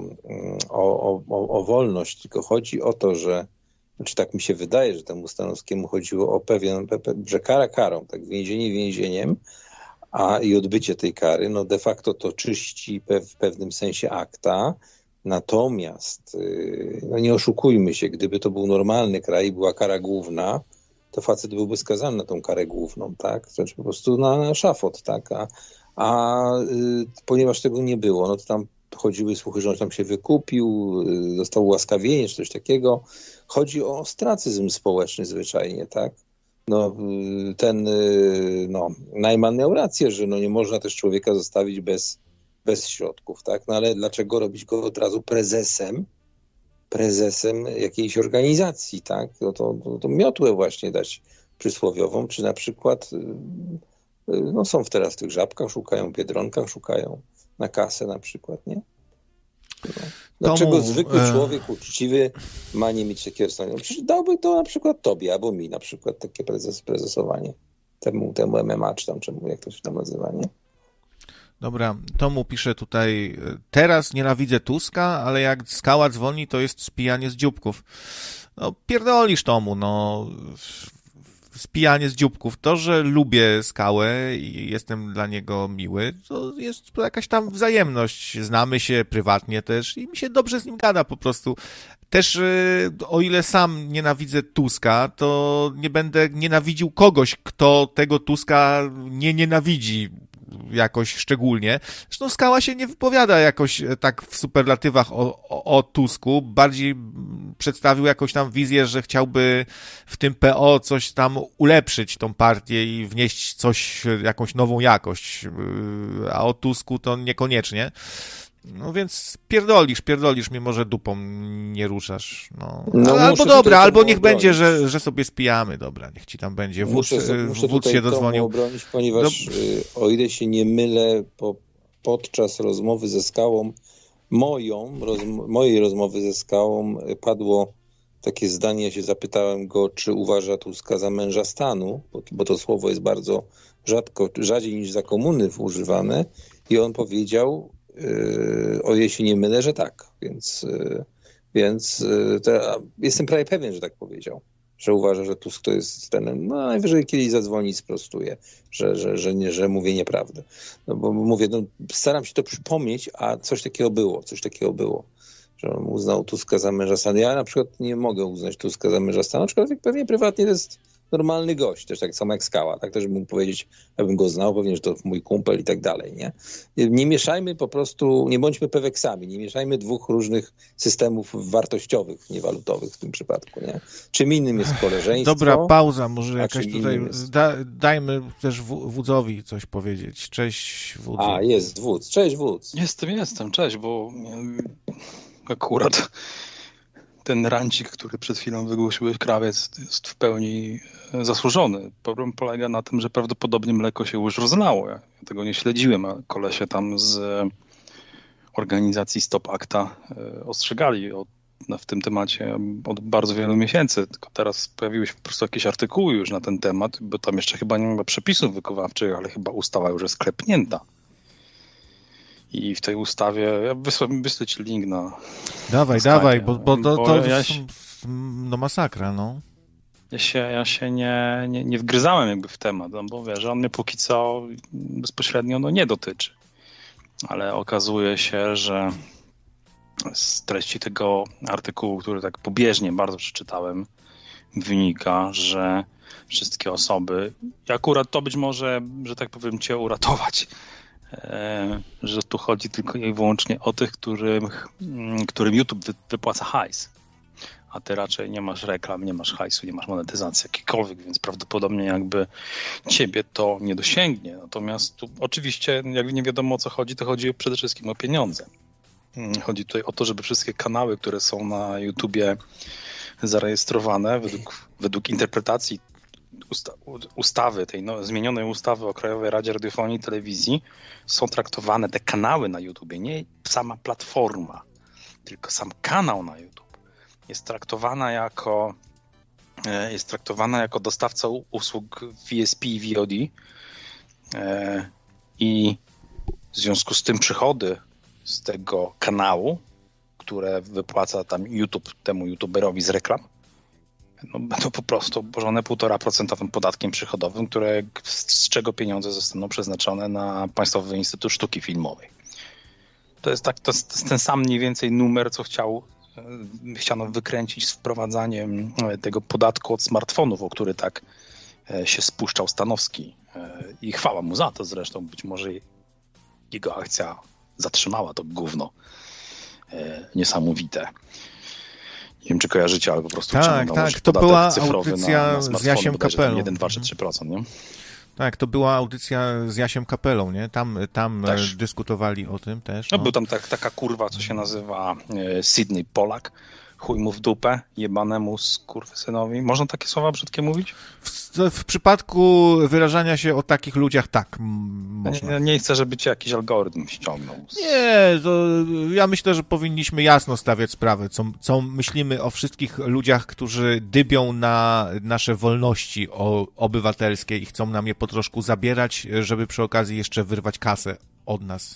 o, o, o wolność, tylko chodzi o to, że, znaczy tak mi się wydaje, że temu Stanowskiemu chodziło o pewien, że kara karą, tak więzienie więzieniem, a i odbycie tej kary, no de facto to czyści w pewnym sensie akta, natomiast no nie oszukujmy się, gdyby to był normalny kraj i była kara główna, to facet byłby skazany na tą karę główną, tak? Znaczy po prostu na szafot, tak? A, a y, ponieważ tego nie było, no to tam chodziły słuchy, że on tam się wykupił, y, dostał ułaskawienie czy coś takiego. Chodzi o ostracyzm społeczny zwyczajnie, tak? No y, ten, y, no, Najman miał rację, że no nie można też człowieka zostawić bez, bez środków, tak? No ale dlaczego robić go od razu prezesem? prezesem jakiejś organizacji, tak? No to, to, to miotłę właśnie dać przysłowiową, czy na przykład no są teraz w tych Żabkach, szukają, w Biedronkach szukają. na kasę na przykład, nie? No. Dlaczego Tomu, zwykły e... człowiek uczciwy ma nie mieć takiego stanu? Przecież dałby to na przykład tobie, albo mi na przykład takie prezes, prezesowanie. Temu, temu M M A, czy tam czemu, jak to się tam nazywa, nie? Dobra, Tomu pisze tutaj, teraz nienawidzę Tuska, ale jak Skała dzwoni, to jest spijanie z dzióbków. No pierdolisz, Tomu, no spijanie z dzióbków. To, że lubię Skałę i jestem dla niego miły, to jest jakaś tam wzajemność. Znamy się prywatnie też i mi się dobrze z nim gada po prostu. Też o ile sam nienawidzę Tuska, to nie będę nienawidził kogoś, kto tego Tuska nie nienawidzi jakoś szczególnie. Zresztą Skała się nie wypowiada jakoś tak w superlatywach o, o, o Tusku. Bardziej przedstawił jakąś tam wizję, że chciałby w tym P O coś tam ulepszyć tą partię i wnieść coś, jakąś nową jakość. A o Tusku to niekoniecznie. No więc pierdolisz, pierdolisz mnie, może dupą nie ruszasz. No. No, albo dobra, albo niech obronić. będzie, że, że sobie spijamy, dobra, niech ci tam będzie. Wódz, muszę, muszę wódz się dodzwonił. Obronić, ponieważ no... o ile się nie mylę, po, podczas rozmowy ze Skałą, moją, roz, mojej rozmowy ze Skałą padło takie zdanie, ja się zapytałem go, czy uważa Tuska za męża stanu, bo, bo to słowo jest bardzo rzadko, rzadziej niż za komuny używane, i on powiedział, Yy, o jeśli nie mylę, że tak. Więc, yy, więc yy, to, jestem prawie pewien, że tak powiedział. Że uważa, że Tusk to jest ten, no najwyżej kiedyś zadzwoni i sprostuje, że, że, że, nie, że mówię nieprawdę. No bo mówię, no, staram się to przypomnieć, a coś takiego było, coś takiego było. Że on uznał Tuska za męża stanu. Ja na przykład nie mogę uznać Tuska za męża stanu, aczkolwiek pewnie prywatnie to jest normalny gość, też tak samo jak Skała, tak też bym mógł powiedzieć, abym go znał, pewnie, że to mój kumpel i tak dalej, nie? Nie mieszajmy po prostu, nie bądźmy peweksami, nie mieszajmy dwóch różnych systemów wartościowych, niewalutowych w tym przypadku, nie? Czym innym jest koleżeństwo. Dobra, pauza, może jakaś tutaj, da, dajmy też wódzowi coś powiedzieć. Cześć, wódzu. A, jest wódz, cześć wódz. Jestem, jestem, cześć, bo akurat ten rancik, który przed chwilą wygłosiłeś, Krawiec, jest w pełni zasłużony. Problem polega na tym, że prawdopodobnie mleko się już rozlało. Ja tego nie śledziłem, a kolesie tam z organizacji Stop Acta ostrzegali od, w tym temacie od bardzo wielu miesięcy. Tylko teraz pojawiły się po prostu jakieś artykuły już na ten temat, bo tam jeszcze chyba nie ma przepisów wychowawczych, ale chyba ustawa już jest klepnięta. I w tej ustawie, ja wysłę, wysłę ci link na... Dawaj, na dawaj, bo, bo to, to bo ja się, no masakra, no. Ja się, ja się nie, nie, nie wgryzałem jakby w temat, no bo wiesz, że on mnie póki co bezpośrednio no, nie dotyczy. Ale okazuje się, że z treści tego artykułu, który tak pobieżnie bardzo przeczytałem, wynika, że wszystkie osoby, i akurat to być może, że tak powiem, cię uratować, że tu chodzi tylko i wyłącznie o tych, którym, którym YouTube wypłaca hajs. A ty raczej nie masz reklam, nie masz hajsu, nie masz monetyzacji jakiejkolwiek, więc prawdopodobnie jakby ciebie to nie dosięgnie. Natomiast tu oczywiście, jak nie wiadomo o co chodzi, to chodzi przede wszystkim o pieniądze. Chodzi tutaj o to, żeby wszystkie kanały, które są na YouTubie zarejestrowane według, według interpretacji usta- ustawy, tej no, zmienionej ustawy o Krajowej Radzie Radiofonii i Telewizji, są traktowane, te kanały na YouTubie, nie sama platforma, tylko sam kanał na YouTube jest traktowana jako jest traktowana jako dostawca usług V S P i V O D i w związku z tym przychody z tego kanału, które wypłaca tam YouTube temu youtuberowi z reklam, no, będą po prostu obłożone półtora procentowym podatkiem przychodowym, które, z czego pieniądze zostaną przeznaczone na Państwowy Instytut Sztuki Filmowej. To jest, tak, to jest, to jest ten sam mniej więcej numer, co chciał, chciano wykręcić z wprowadzaniem tego podatku od smartfonów, o który tak się spuszczał Stanowski. I chwała mu za to zresztą, być może jego akcja zatrzymała to gówno niesamowite. Nie wiem, czy kojarzycie, ale po prostu tak, tak, to była audycja na, na z Jasiem Kapelą. jeden, dwa, trzy procent, nie? Tak, to była audycja z Jasiem Kapelą, nie? Tam, tam dyskutowali o tym też. No. No, był tam tak, taka kurwa, co się nazywa Sydney Pollack, chuj mu w dupę, jebanemu skurwysynowi. Można takie słowa brzydkie mówić? W, w przypadku wyrażania się o takich ludziach tak m- można. Nie, nie chcę, żeby cię jakiś algorytm ściągnął. Nie, to ja myślę, że powinniśmy jasno stawiać sprawę, co, co myślimy o wszystkich ludziach, którzy dybią na nasze wolności o, obywatelskie i chcą nam je po troszku zabierać, żeby przy okazji jeszcze wyrwać kasę od nas.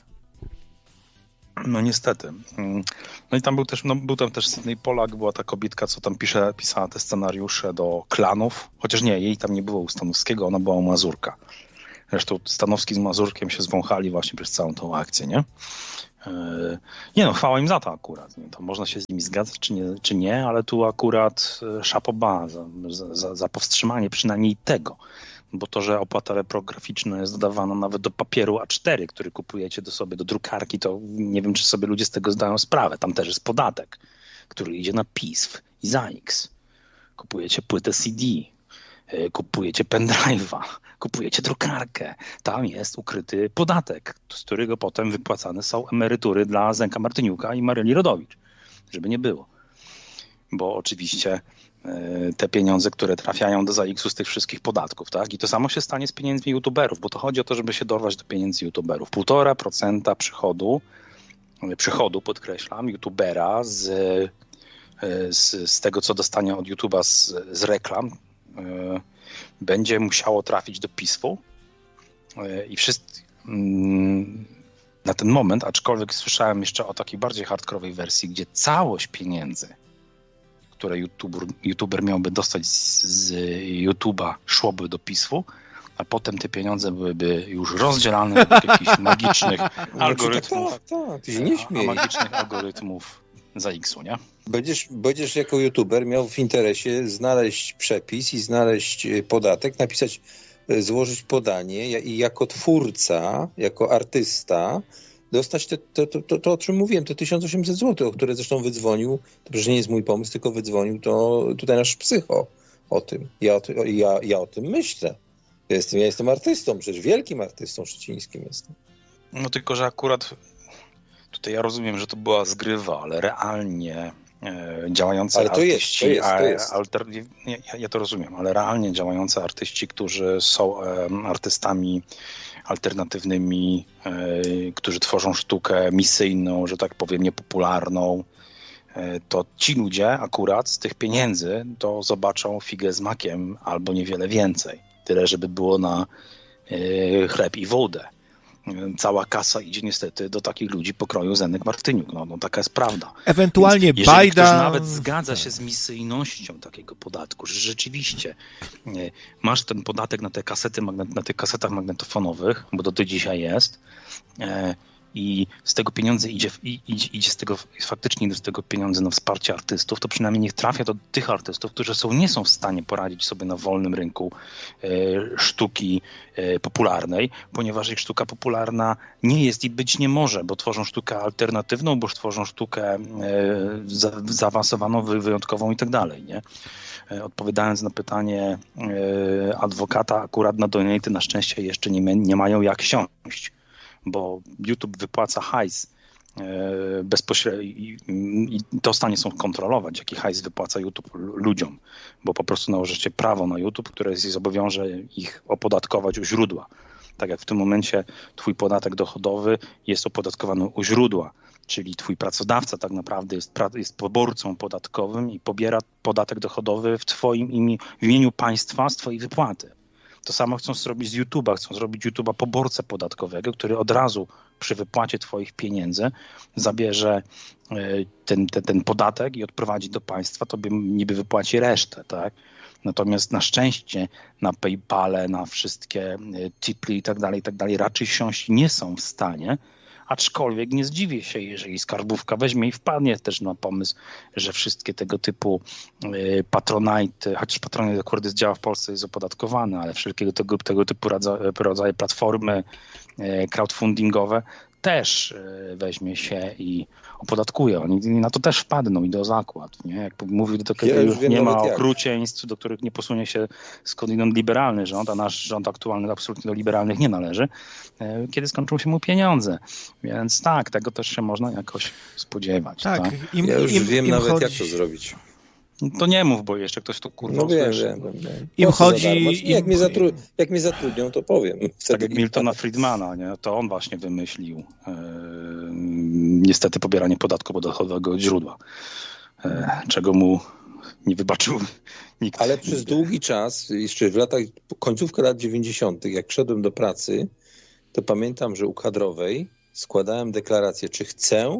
No niestety. No i tam był też, no, był tam też Sydney Polak, była ta kobietka, co tam pisze, pisała te scenariusze do Klanów, chociaż nie, jej tam nie było u Stanowskiego, ona była u Mazurka. Zresztą Stanowski z Mazurkiem się zwąchali właśnie przez całą tą akcję, nie? Yy, nie no, chwała im za to akurat. Nie? To można się z nimi zgadzać czy nie, czy nie, ale tu akurat szapoba za, za, za powstrzymanie przynajmniej tego. Bo to, że opłata reprograficzna jest dodawana nawet do papieru A cztery, który kupujecie do sobie do drukarki, to nie wiem, czy sobie ludzie z tego zdają sprawę. Tam też jest podatek, który idzie na P I S F i Z A X. Kupujecie płytę C D, kupujecie pendrive'a, kupujecie drukarkę. Tam jest ukryty podatek, z którego potem wypłacane są emerytury dla Zenka Martyniuka i Maryli Rodowicz. Żeby nie było. Bo oczywiście te pieniądze, które trafiają do Z A X-u z tych wszystkich podatków, tak? I to samo się stanie z pieniędzmi youtuberów, bo to chodzi o to, żeby się dorwać do pieniędzy youtuberów. Półtora procenta przychodu, przychodu, podkreślam, youtubera z, z, z tego, co dostanie od YouTube'a z, z reklam, yy, będzie musiało trafić do P I S F-u yy, i wszyscy yy, na ten moment, aczkolwiek słyszałem jeszcze o takiej bardziej hardkorowej wersji, gdzie całość pieniędzy, które YouTuber, YouTuber miałby dostać z, z YouTube'a, szłoby do P I S F-u, a potem te pieniądze byłyby już rozdzielane według jakichś magicznych algorytmów, tak, tak, ty się nie śmiej. A, a magicznych algorytmów Z A X-u, nie? Będziesz, będziesz jako YouTuber miał w interesie znaleźć przepis i znaleźć podatek, napisać, złożyć podanie i jako twórca, jako artysta dostać te, to, to, to, to, o czym mówiłem, te tysiąc osiemset złotych, o które zresztą wydzwonił, to przecież nie jest mój pomysł, tylko wydzwonił to tutaj nasz psycho o tym. Ja o, ty, ja, ja o tym myślę. Ja jestem, ja jestem artystą, przecież wielkim artystą szczecińskim jestem. No tylko, że akurat tutaj ja rozumiem, że to była zgrywa, ale realnie e, działające ale to artyści... Jest, to jest, to jest. Alter, nie, ja, ja to rozumiem, ale realnie działające artyści, którzy są e, artystami alternatywnymi, e, którzy tworzą sztukę misyjną, że tak powiem, niepopularną, e, to ci ludzie akurat z tych pieniędzy to zobaczą figę z makiem albo niewiele więcej. Tyle, żeby było na e, chleb i wodę. Cała kasa idzie niestety do takich ludzi pokroju Zenek Martyniuk. No, no taka jest prawda. Ewentualnie Więc Bajda... Jeżeli ktoś nawet zgadza się z misyjnością takiego podatku, że rzeczywiście nie, masz ten podatek na te kasety, na tych kasetach magnetofonowych, bo to do dzisiaj jest, e, i z tego pieniądze idzie, idzie, idzie z tego, faktycznie z tego pieniądze na wsparcie artystów, to przynajmniej niech trafia do tych artystów, którzy są, nie są w stanie poradzić sobie na wolnym rynku e, sztuki e, popularnej, ponieważ ich sztuka popularna nie jest i być nie może, bo tworzą sztukę alternatywną, bo tworzą sztukę e, za, zaawansowaną, wyjątkową i tak dalej, nie? E, odpowiadając na pytanie e, adwokata, akurat na donaty na szczęście jeszcze nie, nie mają jak siąść, bo YouTube wypłaca hajs bezpośrednio i, i to w stanie są kontrolować, jaki hajs wypłaca YouTube ludziom, bo po prostu nałożycie prawo na YouTube, które jest zobowiąże ich opodatkować u źródła. Tak jak w tym momencie twój podatek dochodowy jest opodatkowany u źródła, czyli twój pracodawca tak naprawdę jest, jest poborcą podatkowym i pobiera podatek dochodowy w twoim imię, w imieniu państwa z twojej wypłaty. To samo chcą zrobić z YouTube'a. Chcą zrobić YouTube'a poborcę podatkowego, który od razu przy wypłacie twoich pieniędzy zabierze ten, ten, ten podatek i odprowadzi do państwa, tobie niby wypłaci resztę, tak? Natomiast na szczęście na PayPale, na wszystkie Tipli i tak dalej, i tak dalej raczej siąść nie są w stanie, aczkolwiek nie zdziwię się, jeżeli skarbówka weźmie i wpadnie też na pomysł, że wszystkie tego typu Patronite, chociaż Patronite akurat działa w Polsce, jest opodatkowany, ale wszelkiego tego, tego typu rodzaje platformy crowdfundingowe też weźmie się i opodatkuje. Oni na to też wpadną i do zakład. Nie? Jak mówił do tego, Ja nie ma jak. okrucieństw, do których nie posunie się skądinąd liberalny rząd, a nasz rząd aktualny absolutnie do liberalnych nie należy, kiedy skończą się mu pieniądze. Więc tak, tego też się można jakoś spodziewać. Tak, tak? Im, ja już im, wiem im nawet chodzi... jak to zrobić. To nie mów, bo jeszcze ktoś to kurwa No wiem, usłyszy. wiem, wiem. Im chodzi... Im... Jak, mnie zatru... jak mnie zatrudnią, to powiem. Tak jak Miltona Friedmana, nie? To on właśnie wymyślił e, niestety pobieranie podatku dochodowego od źródła, e, czego mu nie wybaczył nikt. Ale przez długi czas, jeszcze w latach, końcówkę lat dziewięćdziesiątych, jak szedłem do pracy, to pamiętam, że u kadrowej składałem deklarację, czy chcę,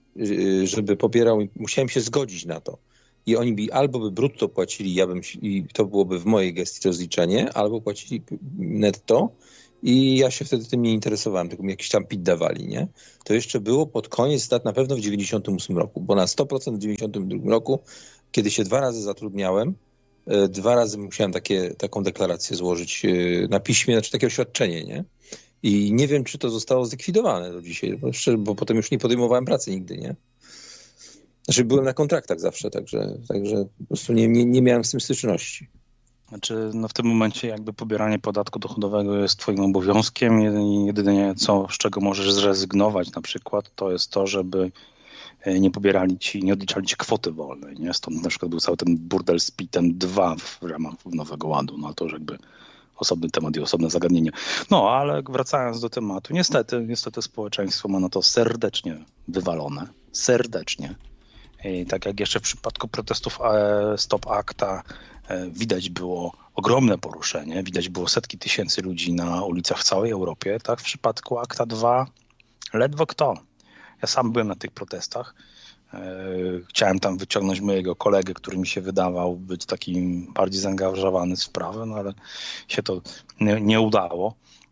żeby pobierał, musiałem się zgodzić na to. I oni by albo by brutto płacili, ja bym, i to byłoby w mojej gestii rozliczenie, albo płacili netto i ja się wtedy tym nie interesowałem, tylko mi jakiś tam pit dawali, nie? To jeszcze było pod koniec lat, na pewno w dziewięćdziesiątym ósmym roku, bo na sto procent w dziewięćdziesiątym drugim roku, kiedy się dwa razy zatrudniałem, dwa razy musiałem takie, taką deklarację złożyć na piśmie, znaczy takie oświadczenie, nie? I nie wiem, czy to zostało zlikwidowane do dzisiaj, bo, szczerze, bo potem już nie podejmowałem pracy nigdy, nie? Znaczy byłem na kontraktach zawsze, także, także po prostu nie, nie, nie miałem z tym styczności. Znaczy, no w tym momencie jakby pobieranie podatku dochodowego jest twoim obowiązkiem. Jedynie co, z czego możesz zrezygnować na przykład, to jest to, żeby nie pobierali ci, nie odliczali ci kwoty wolnej. Nie? Stąd na przykład był cały ten burdel z pitem dwa w ramach Nowego Ładu. No to już jakby osobny temat i osobne zagadnienie. No, ale wracając do tematu, niestety, niestety społeczeństwo ma na to serdecznie wywalone. Serdecznie. I tak jak jeszcze w przypadku protestów Stop Acta widać było ogromne poruszenie, widać było setki tysięcy ludzi na ulicach w całej Europie, tak w przypadku Acta dwa ledwo kto. Ja sam byłem na tych protestach. Chciałem tam wyciągnąć mojego kolegę, który mi się wydawał być takim bardziej zaangażowany w sprawę, no ale się to nie, nie udało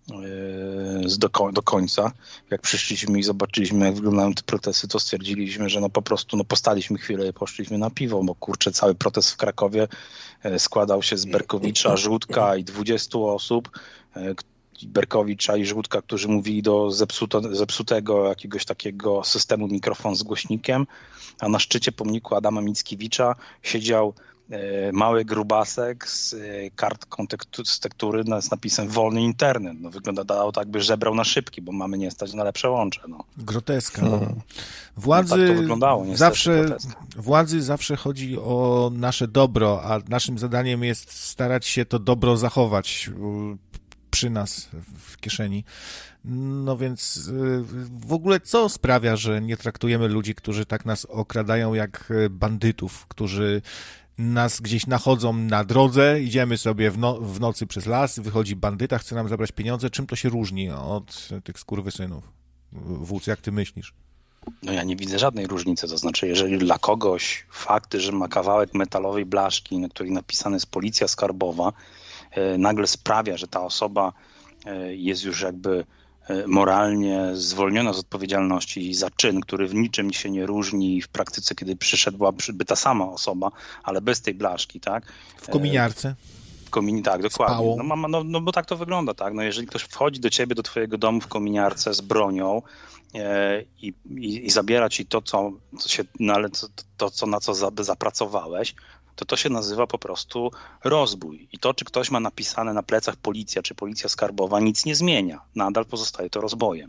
do, do końca. Jak przyszliśmy i zobaczyliśmy, jak wyglądają te protesty, to stwierdziliśmy, że no po prostu no postaliśmy chwilę i poszliśmy na piwo, bo kurczę, cały protest w Krakowie składał się z Berkowicza, Żółtka i dwudziestu osób. Berkowicza i Żółtka, którzy mówili do zepsuto, zepsutego jakiegoś takiego systemu mikrofon z głośnikiem, a na szczycie pomniku Adama Mickiewicza siedział e, mały grubasek z e, kartką tektu, z tektury na, z napisem wolny internet. No, wyglądało tak, by żebrał na szybki, bo mamy nie stać na lepsze łącze. No. Groteska. No. Władzy, no, tak to wyglądało, niestety, zawsze, władzy zawsze chodzi o nasze dobro, a naszym zadaniem jest starać się to dobro zachować przy nas w kieszeni. No więc w ogóle co sprawia, że nie traktujemy ludzi, którzy tak nas okradają jak bandytów, którzy nas gdzieś nachodzą na drodze, idziemy sobie w, no, w nocy przez las, wychodzi bandyta, chce nam zabrać pieniądze. Czym to się różni od tych skurwysynów? Wódz, jak ty myślisz? No ja nie widzę żadnej różnicy, to znaczy jeżeli dla kogoś fakt, że ma kawałek metalowej blaszki, na której napisane jest Policja Skarbowa, nagle sprawia, że ta osoba jest już jakby moralnie zwolniona z odpowiedzialności za czyn, który w niczym się nie różni w praktyce, kiedy przyszedłaby ta sama osoba, ale bez tej blaszki, tak? W kominiarce. W komini- tak, dokładnie. No, no, no bo tak to wygląda, tak? No jeżeli ktoś wchodzi do ciebie, do twojego domu w kominiarce z bronią e, i, i, i zabiera ci to, co, co się, no, ale to, to, co na co za, zapracowałeś, to to się nazywa po prostu rozbój. I to, czy ktoś ma napisane na plecach policja, czy policja skarbowa, nic nie zmienia. Nadal pozostaje to rozbojem.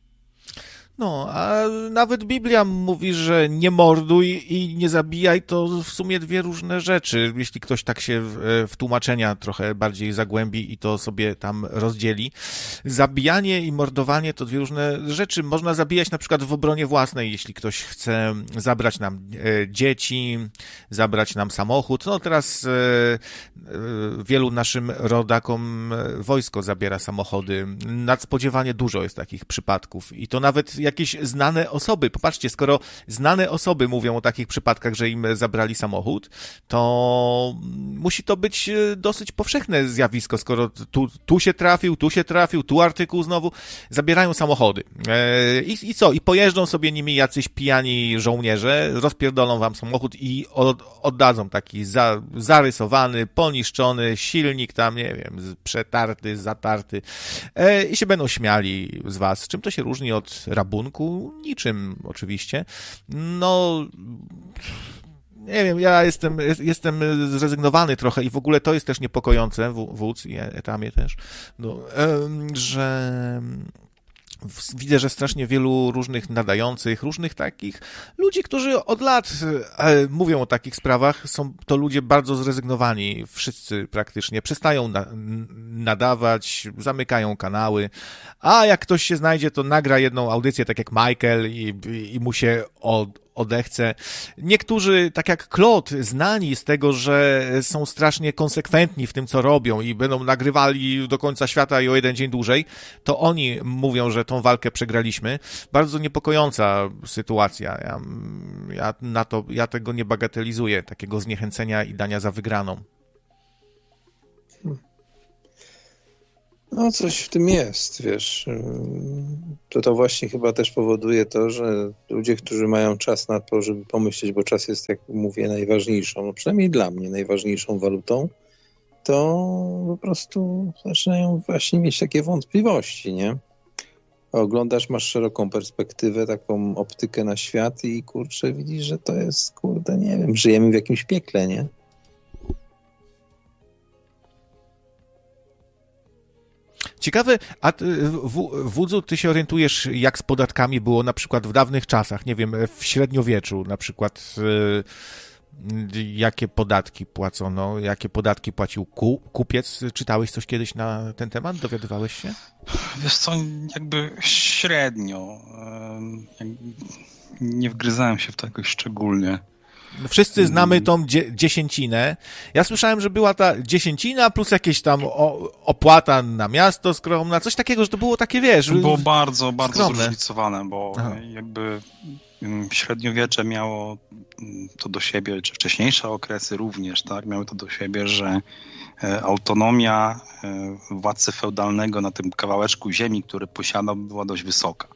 No, a nawet Biblia mówi, że nie morduj i nie zabijaj, to w sumie dwie różne rzeczy. Jeśli ktoś tak się w, w tłumaczenia trochę bardziej zagłębi i to sobie tam rozdzieli. Zabijanie i mordowanie to dwie różne rzeczy. Można zabijać na przykład w obronie własnej, jeśli ktoś chce zabrać nam e, dzieci, zabrać nam samochód. No teraz e, e, wielu naszym rodakom wojsko zabiera samochody. Nadspodziewanie dużo jest takich przypadków i to nawet jakieś znane osoby. Popatrzcie, skoro znane osoby mówią o takich przypadkach, że im zabrali samochód, to musi to być dosyć powszechne zjawisko, skoro tu, tu się trafił, tu się trafił, tu artykuł znowu, zabierają samochody. I, i co? I pojeżdżą sobie nimi jacyś pijani żołnierze, rozpierdolą wam samochód i od, oddadzą taki za, zarysowany, poniszczony silnik tam, nie wiem, przetarty, zatarty i się będą śmiali z was. Czym to się różni od rabunku? Niczym oczywiście. No... Nie wiem, ja jestem, jestem zrezygnowany trochę i w ogóle to jest też niepokojące, wódz i etamie też, no, że widzę, że strasznie wielu różnych nadających, różnych takich ludzi, którzy od lat mówią o takich sprawach, są to ludzie bardzo zrezygnowani, wszyscy praktycznie, przestają na, nadawać, zamykają kanały, a jak ktoś się znajdzie, to nagra jedną audycję, tak jak Michael i, i mu się od odechce. Niektórzy, tak jak Claude, znani z tego, że są strasznie konsekwentni w tym, co robią i będą nagrywali do końca świata i o jeden dzień dłużej, to oni mówią, że tą walkę przegraliśmy. Bardzo niepokojąca sytuacja. Ja, ja, na to, ja tego nie bagatelizuję, takiego zniechęcenia i dania za wygraną. No coś w tym jest, wiesz. To to właśnie chyba też powoduje to, że ludzie, którzy mają czas na to, żeby pomyśleć, bo czas jest, jak mówię, najważniejszą, no przynajmniej dla mnie najważniejszą walutą, to po prostu zaczynają właśnie mieć takie wątpliwości, nie? Oglądasz, masz szeroką perspektywę, taką optykę na świat i kurczę, widzisz, że to jest, kurde, nie wiem, żyjemy w jakimś piekle, nie? Ciekawe, a Wódzu, ty się orientujesz, jak z podatkami było na przykład w dawnych czasach, nie wiem, w średniowieczu, na przykład jakie podatki płacono, jakie podatki płacił kupiec? Czytałeś coś kiedyś na ten temat? Dowiadywałeś się? Wiesz co, jakby średnio. Nie wgryzałem się w to jakoś szczególnie. Wszyscy znamy tą dzie- dziesięcinę. Ja słyszałem, że była ta dziesięcina plus jakieś tam o- opłata na miasto skromna, coś takiego, że to było takie, wiesz... To było bardzo, bardzo skromne. zróżnicowane, bo Aha. jakby średniowiecze miało to do siebie, czy wcześniejsze okresy również, tak, miały to do siebie, że autonomia władcy feudalnego na tym kawałeczku ziemi, który posiadał, była dość wysoka.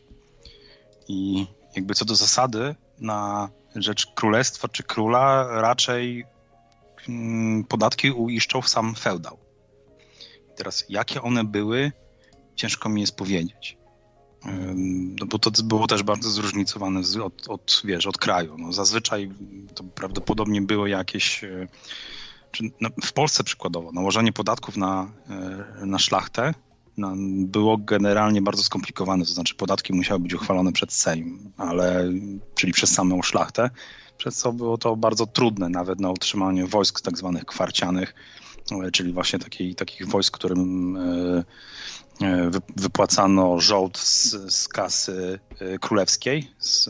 I jakby co do zasady na rzecz królestwa czy króla raczej hmm, podatki uiszczał sam feudał. Teraz jakie one były, ciężko mi jest powiedzieć. No bo to było też bardzo zróżnicowane od, od, wiesz, od kraju. No zazwyczaj to prawdopodobnie było jakieś... Czy no w Polsce przykładowo nałożenie podatków na, na szlachtę no, było generalnie bardzo skomplikowane, to znaczy podatki musiały być uchwalone przez Sejm, ale, czyli przez samą szlachtę, przez co było to bardzo trudne nawet na utrzymanie wojsk tak zwanych kwarcianych, czyli właśnie takiej, takich wojsk, którym wy, wypłacano żołd z, z kasy królewskiej, z,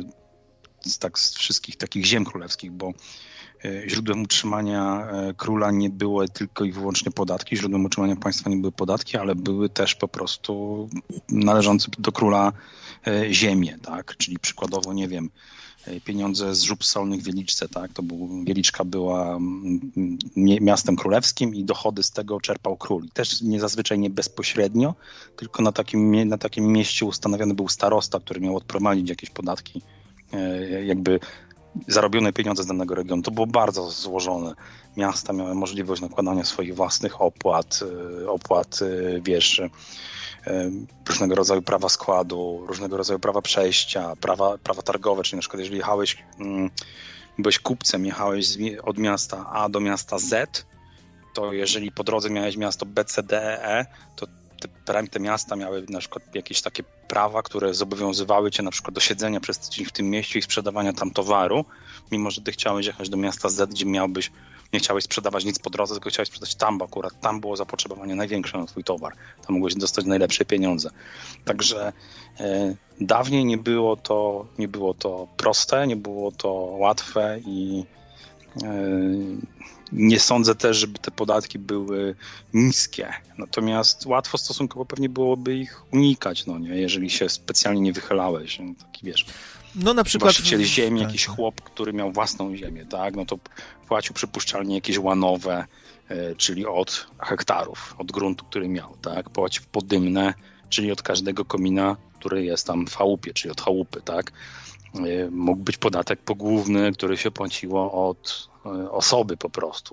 z, tak, z wszystkich takich ziem królewskich, bo źródłem utrzymania króla nie były tylko i wyłącznie podatki, źródłem utrzymania państwa nie były podatki, ale były też po prostu należące do króla ziemie, tak? Czyli przykładowo, nie wiem, pieniądze z żub solnych w Wieliczce, tak? To był, Wieliczka była miastem królewskim i dochody z tego czerpał król. I też nie zazwyczaj nie bezpośrednio, tylko na takim, na takim mieście ustanowiony był starosta, który miał odprowadzić jakieś podatki, jakby zarobione pieniądze z danego regionu. To było bardzo złożone. Miasta miały możliwość nakładania swoich własnych opłat, opłat, wiesz, różnego rodzaju prawa składu, różnego rodzaju prawa przejścia, prawa, prawa targowe, czyli na przykład jeżeli jechałeś, byłeś kupcem, jechałeś od miasta A do miasta Z, to jeżeli po drodze miałeś miasto B, C, D, E, to te, te miasta miały na przykład jakieś takie prawa, które zobowiązywały cię na przykład do siedzenia przez tydzień w tym mieście i sprzedawania tam towaru, mimo że ty chciałeś jechać do miasta Z, gdzie miałbyś, nie chciałeś sprzedawać nic po drodze, tylko chciałeś sprzedać tam, bo akurat tam było zapotrzebowanie największe na twój towar. Tam mogłeś dostać najlepsze pieniądze. Także e, dawniej nie było to, nie było to proste, nie było to łatwe i Nie sądzę też, żeby te podatki były niskie, natomiast łatwo stosunkowo pewnie byłoby ich unikać, no nie, jeżeli się specjalnie nie wychylałeś, no, taki wiesz. No na przykład właściciel ziemi, tak. jakiś chłop, który miał własną ziemię, tak, no to płacił przypuszczalnie jakieś łanowe, czyli od hektarów, od gruntu, który miał, tak, płacił podymne, czyli od każdego komina, który jest tam w chałupie, czyli od chałupy, tak. Mógł być podatek pogłówny, który się płaciło od osoby po prostu.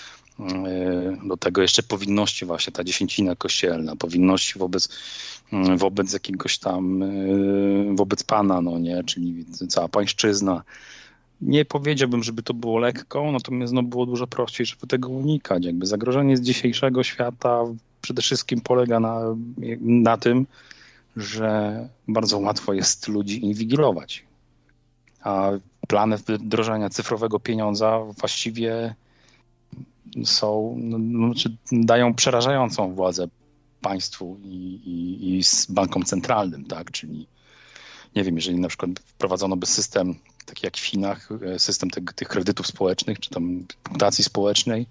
Do tego jeszcze powinności właśnie, ta dziesięcina kościelna, powinności wobec, wobec jakiegoś tam, wobec pana, no nie, czyli cała pańszczyzna. Nie powiedziałbym, żeby to było lekko, natomiast no, było dużo prościej, żeby tego unikać. Jakby zagrożenie z dzisiejszego świata przede wszystkim polega na, na tym, że bardzo łatwo jest ludzi inwigilować. A plany wdrożenia cyfrowego pieniądza właściwie są, no, znaczy dają przerażającą władzę państwu i, i, i bankom centralnym, tak? Czyli nie wiem, jeżeli na przykład wprowadzono by system, taki jak w Chinach, system tych, tych kredytów społecznych, czy tam punktacji społecznej,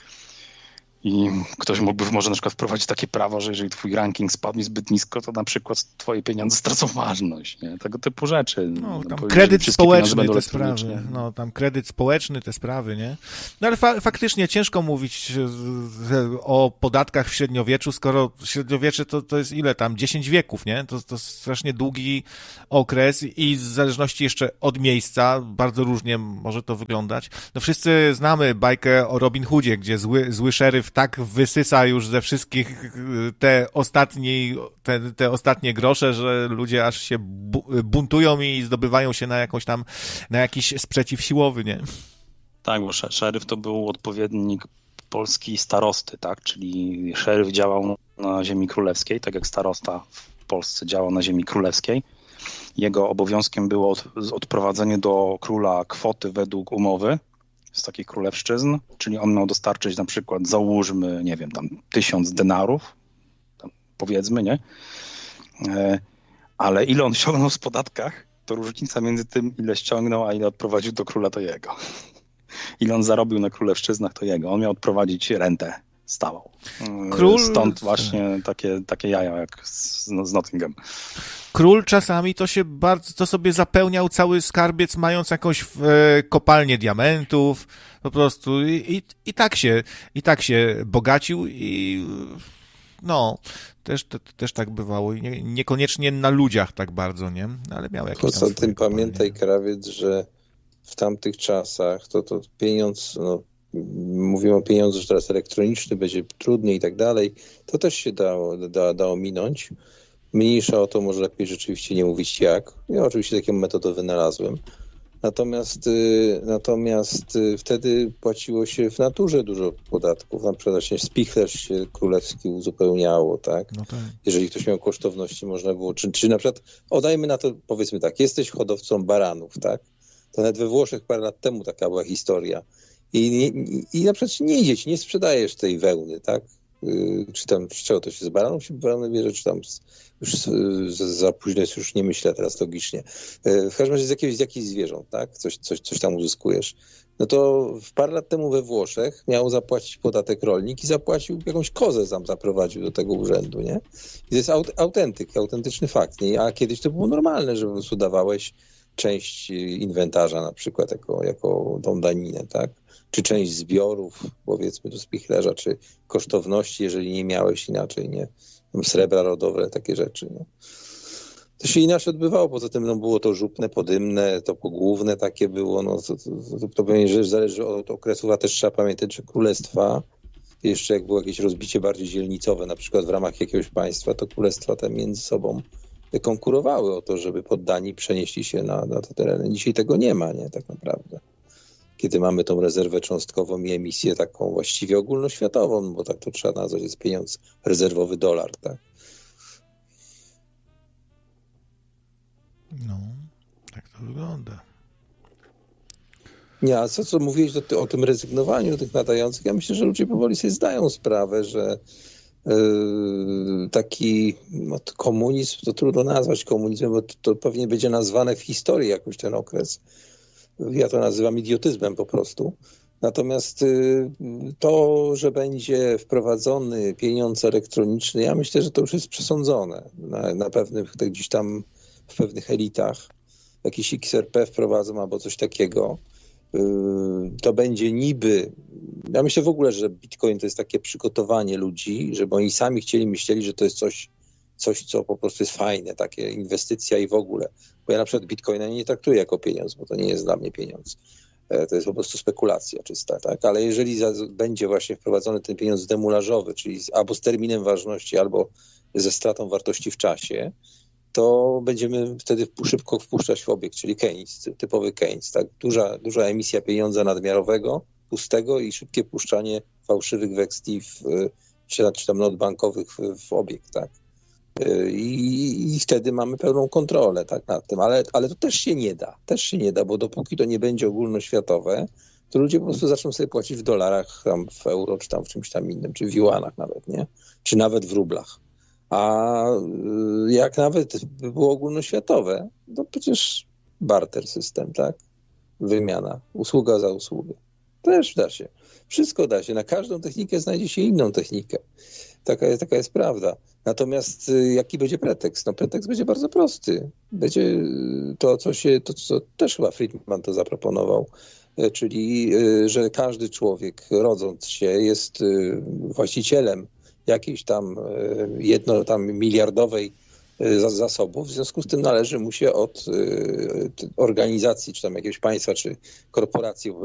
i ktoś mógłby może na przykład wprowadzić takie prawo, że jeżeli twój ranking spadnie zbyt nisko, to na przykład twoje pieniądze stracą ważność, nie? Tego typu rzeczy. No, tam no, kredyt społeczny, te sprawy. No, tam kredyt społeczny, te sprawy, nie? No ale fa- faktycznie ciężko mówić o podatkach w średniowieczu, skoro średniowiecze to, to jest ile tam? dziesięć wieków, nie? To, to strasznie długi okres i w zależności jeszcze od miejsca bardzo różnie może to wyglądać. No wszyscy znamy bajkę o Robin Hoodzie, gdzie zły, zły szeryf tak wysysa już ze wszystkich te ostatnie, te, te ostatnie grosze, że ludzie aż się bu- buntują i zdobywają się na jakąś tam, na jakiś sprzeciw siłowy, nie? Tak, bo szeryf to był odpowiednik polski starosty, tak? Czyli szeryf działał na ziemi królewskiej, tak jak starosta w Polsce działał na ziemi królewskiej. Jego obowiązkiem było od, odprowadzenie do króla kwoty według umowy z takich królewszczyzn, czyli on miał dostarczyć na przykład, załóżmy, nie wiem, tam tysiąc denarów, tam powiedzmy, nie? E, ale ile on ściągnął w podatkach, to różnica między tym, ile ściągnął, a ile odprowadził do króla, to jego. Ile on zarobił na królewszczyznach, to jego. On miał odprowadzić rentę stałą. Król... Stąd właśnie takie, takie jaja jak z, z Nottingham. Król czasami to się bardzo, to sobie zapełniał cały skarbiec, mając jakąś e, kopalnię diamentów, po prostu i, i, i tak się, i tak się bogacił i no, też, te, też tak bywało i nie, niekoniecznie na ludziach tak bardzo, nie? Ale miał jakieś Poza tym pamiętaj, krawiec, że w tamtych czasach to, to pieniądz, no, mówimy o pieniądzu, że teraz elektroniczny będzie trudny i tak dalej, to też się dało, da, dało minąć. Mniejsza o to, może lepiej rzeczywiście nie mówić jak. Ja oczywiście taką metodę wynalazłem. Natomiast, y, natomiast y, wtedy płaciło się w naturze dużo podatków. Na przykład właśnie spichlerz się królewski uzupełniało, tak? No tak. Jeżeli ktoś miał kosztowności, można było, czy, czy na przykład, odajmy na to, powiedzmy tak, jesteś hodowcą baranów, tak? To nawet we Włoszech parę lat temu taka była historia. I, i, i na przykład nie idziesz, nie sprzedajesz tej wełny, tak? Yy, czy tam, z czego to się z baranów się wełny bierze, czy tam z, już z, z, za późno jest, już nie myślę teraz logicznie. Yy, w każdym razie z jakiegoś, z jakichś zwierząt, tak? Coś, coś, coś tam uzyskujesz. No to parę lat temu we Włoszech miał zapłacić podatek rolnik i zapłacił jakąś kozę, tam zaprowadził do tego urzędu, nie? I to jest aut, autentyk, autentyczny fakt, nie? A kiedyś to było normalne, że po prostu dawałeś część inwentarza na przykład jako, jako tą daninę, tak? Czy część zbiorów, powiedzmy, do spichlerza, czy kosztowności, jeżeli nie miałeś inaczej, nie? Srebra rodowe, takie rzeczy, nie? To się inaczej odbywało, poza tym no, było to żupne, podymne, to pogłówne takie było, no to, to, to, to pewnie rzecz zależy od okresów, a też trzeba pamiętać, że królestwa, jeszcze jak było jakieś rozbicie bardziej dzielnicowe, na przykład w ramach jakiegoś państwa, to królestwa te między sobą konkurowały o to, żeby poddani przenieśli się na, na te tereny. Dzisiaj tego nie ma, nie, tak naprawdę. Kiedy mamy tą rezerwę cząstkową i emisję taką właściwie ogólnoświatową, bo tak to trzeba nazwać, jest pieniądz rezerwowy dolar, tak? No, tak to wygląda. Nie, a co, co mówiłeś o, ty, o tym rezygnowaniu tych nadających, ja myślę, że ludzie powoli sobie zdają sprawę, że yy, taki no, komunizm, to trudno nazwać komunizmem, bo to, to pewnie będzie nazwane w historii jakoś ten okres. Ja to nazywam idiotyzmem po prostu. Natomiast to, że będzie wprowadzony pieniądz elektroniczny, ja myślę, że to już jest przesądzone na, na pewnych, gdzieś tam w pewnych elitach. Jakiś X R P wprowadzą albo coś takiego. To będzie niby... Ja myślę w ogóle, że Bitcoin to jest takie przygotowanie ludzi, żeby oni sami chcieli, myśleli, że to jest coś, coś, co po prostu jest fajne, takie inwestycja i w ogóle. Bo ja na przykład Bitcoina nie traktuję jako pieniądz, bo to nie jest dla mnie pieniądz. To jest po prostu spekulacja czysta, tak? Ale jeżeli za, będzie właśnie wprowadzony ten pieniądz demularzowy, czyli z, albo z terminem ważności, albo ze stratą wartości w czasie, to będziemy wtedy szybko wpuszczać w obieg, czyli Keynes, typowy Keynes, tak? Duża, duża emisja pieniądza nadmiarowego, pustego i szybkie puszczanie fałszywych weksli w, czy, czy tam not bankowych w, w obieg, tak? I, I wtedy mamy pełną kontrolę tak, nad tym, ale, ale to też się nie da, też się nie da, bo dopóki to nie będzie ogólnoświatowe, to ludzie po prostu zaczną sobie płacić w dolarach, tam w euro, czy tam w czymś tam innym, czy w juanach nawet, nie? Czy nawet w rublach. A jak nawet by było ogólnoświatowe, to przecież barter system, tak? Wymiana, usługa za usługę. Też da się. Wszystko da się. Na każdą technikę znajdzie się inną technikę. Taka jest, taka jest prawda. Natomiast jaki będzie pretekst? No pretekst będzie bardzo prosty. Będzie to, co się, to co też chyba Friedman to zaproponował, czyli, że każdy człowiek rodząc się jest właścicielem jakiejś tam jedno tam miliardowej zasobów, w związku z tym należy mu się od organizacji, czy tam jakiegoś państwa, czy korporacji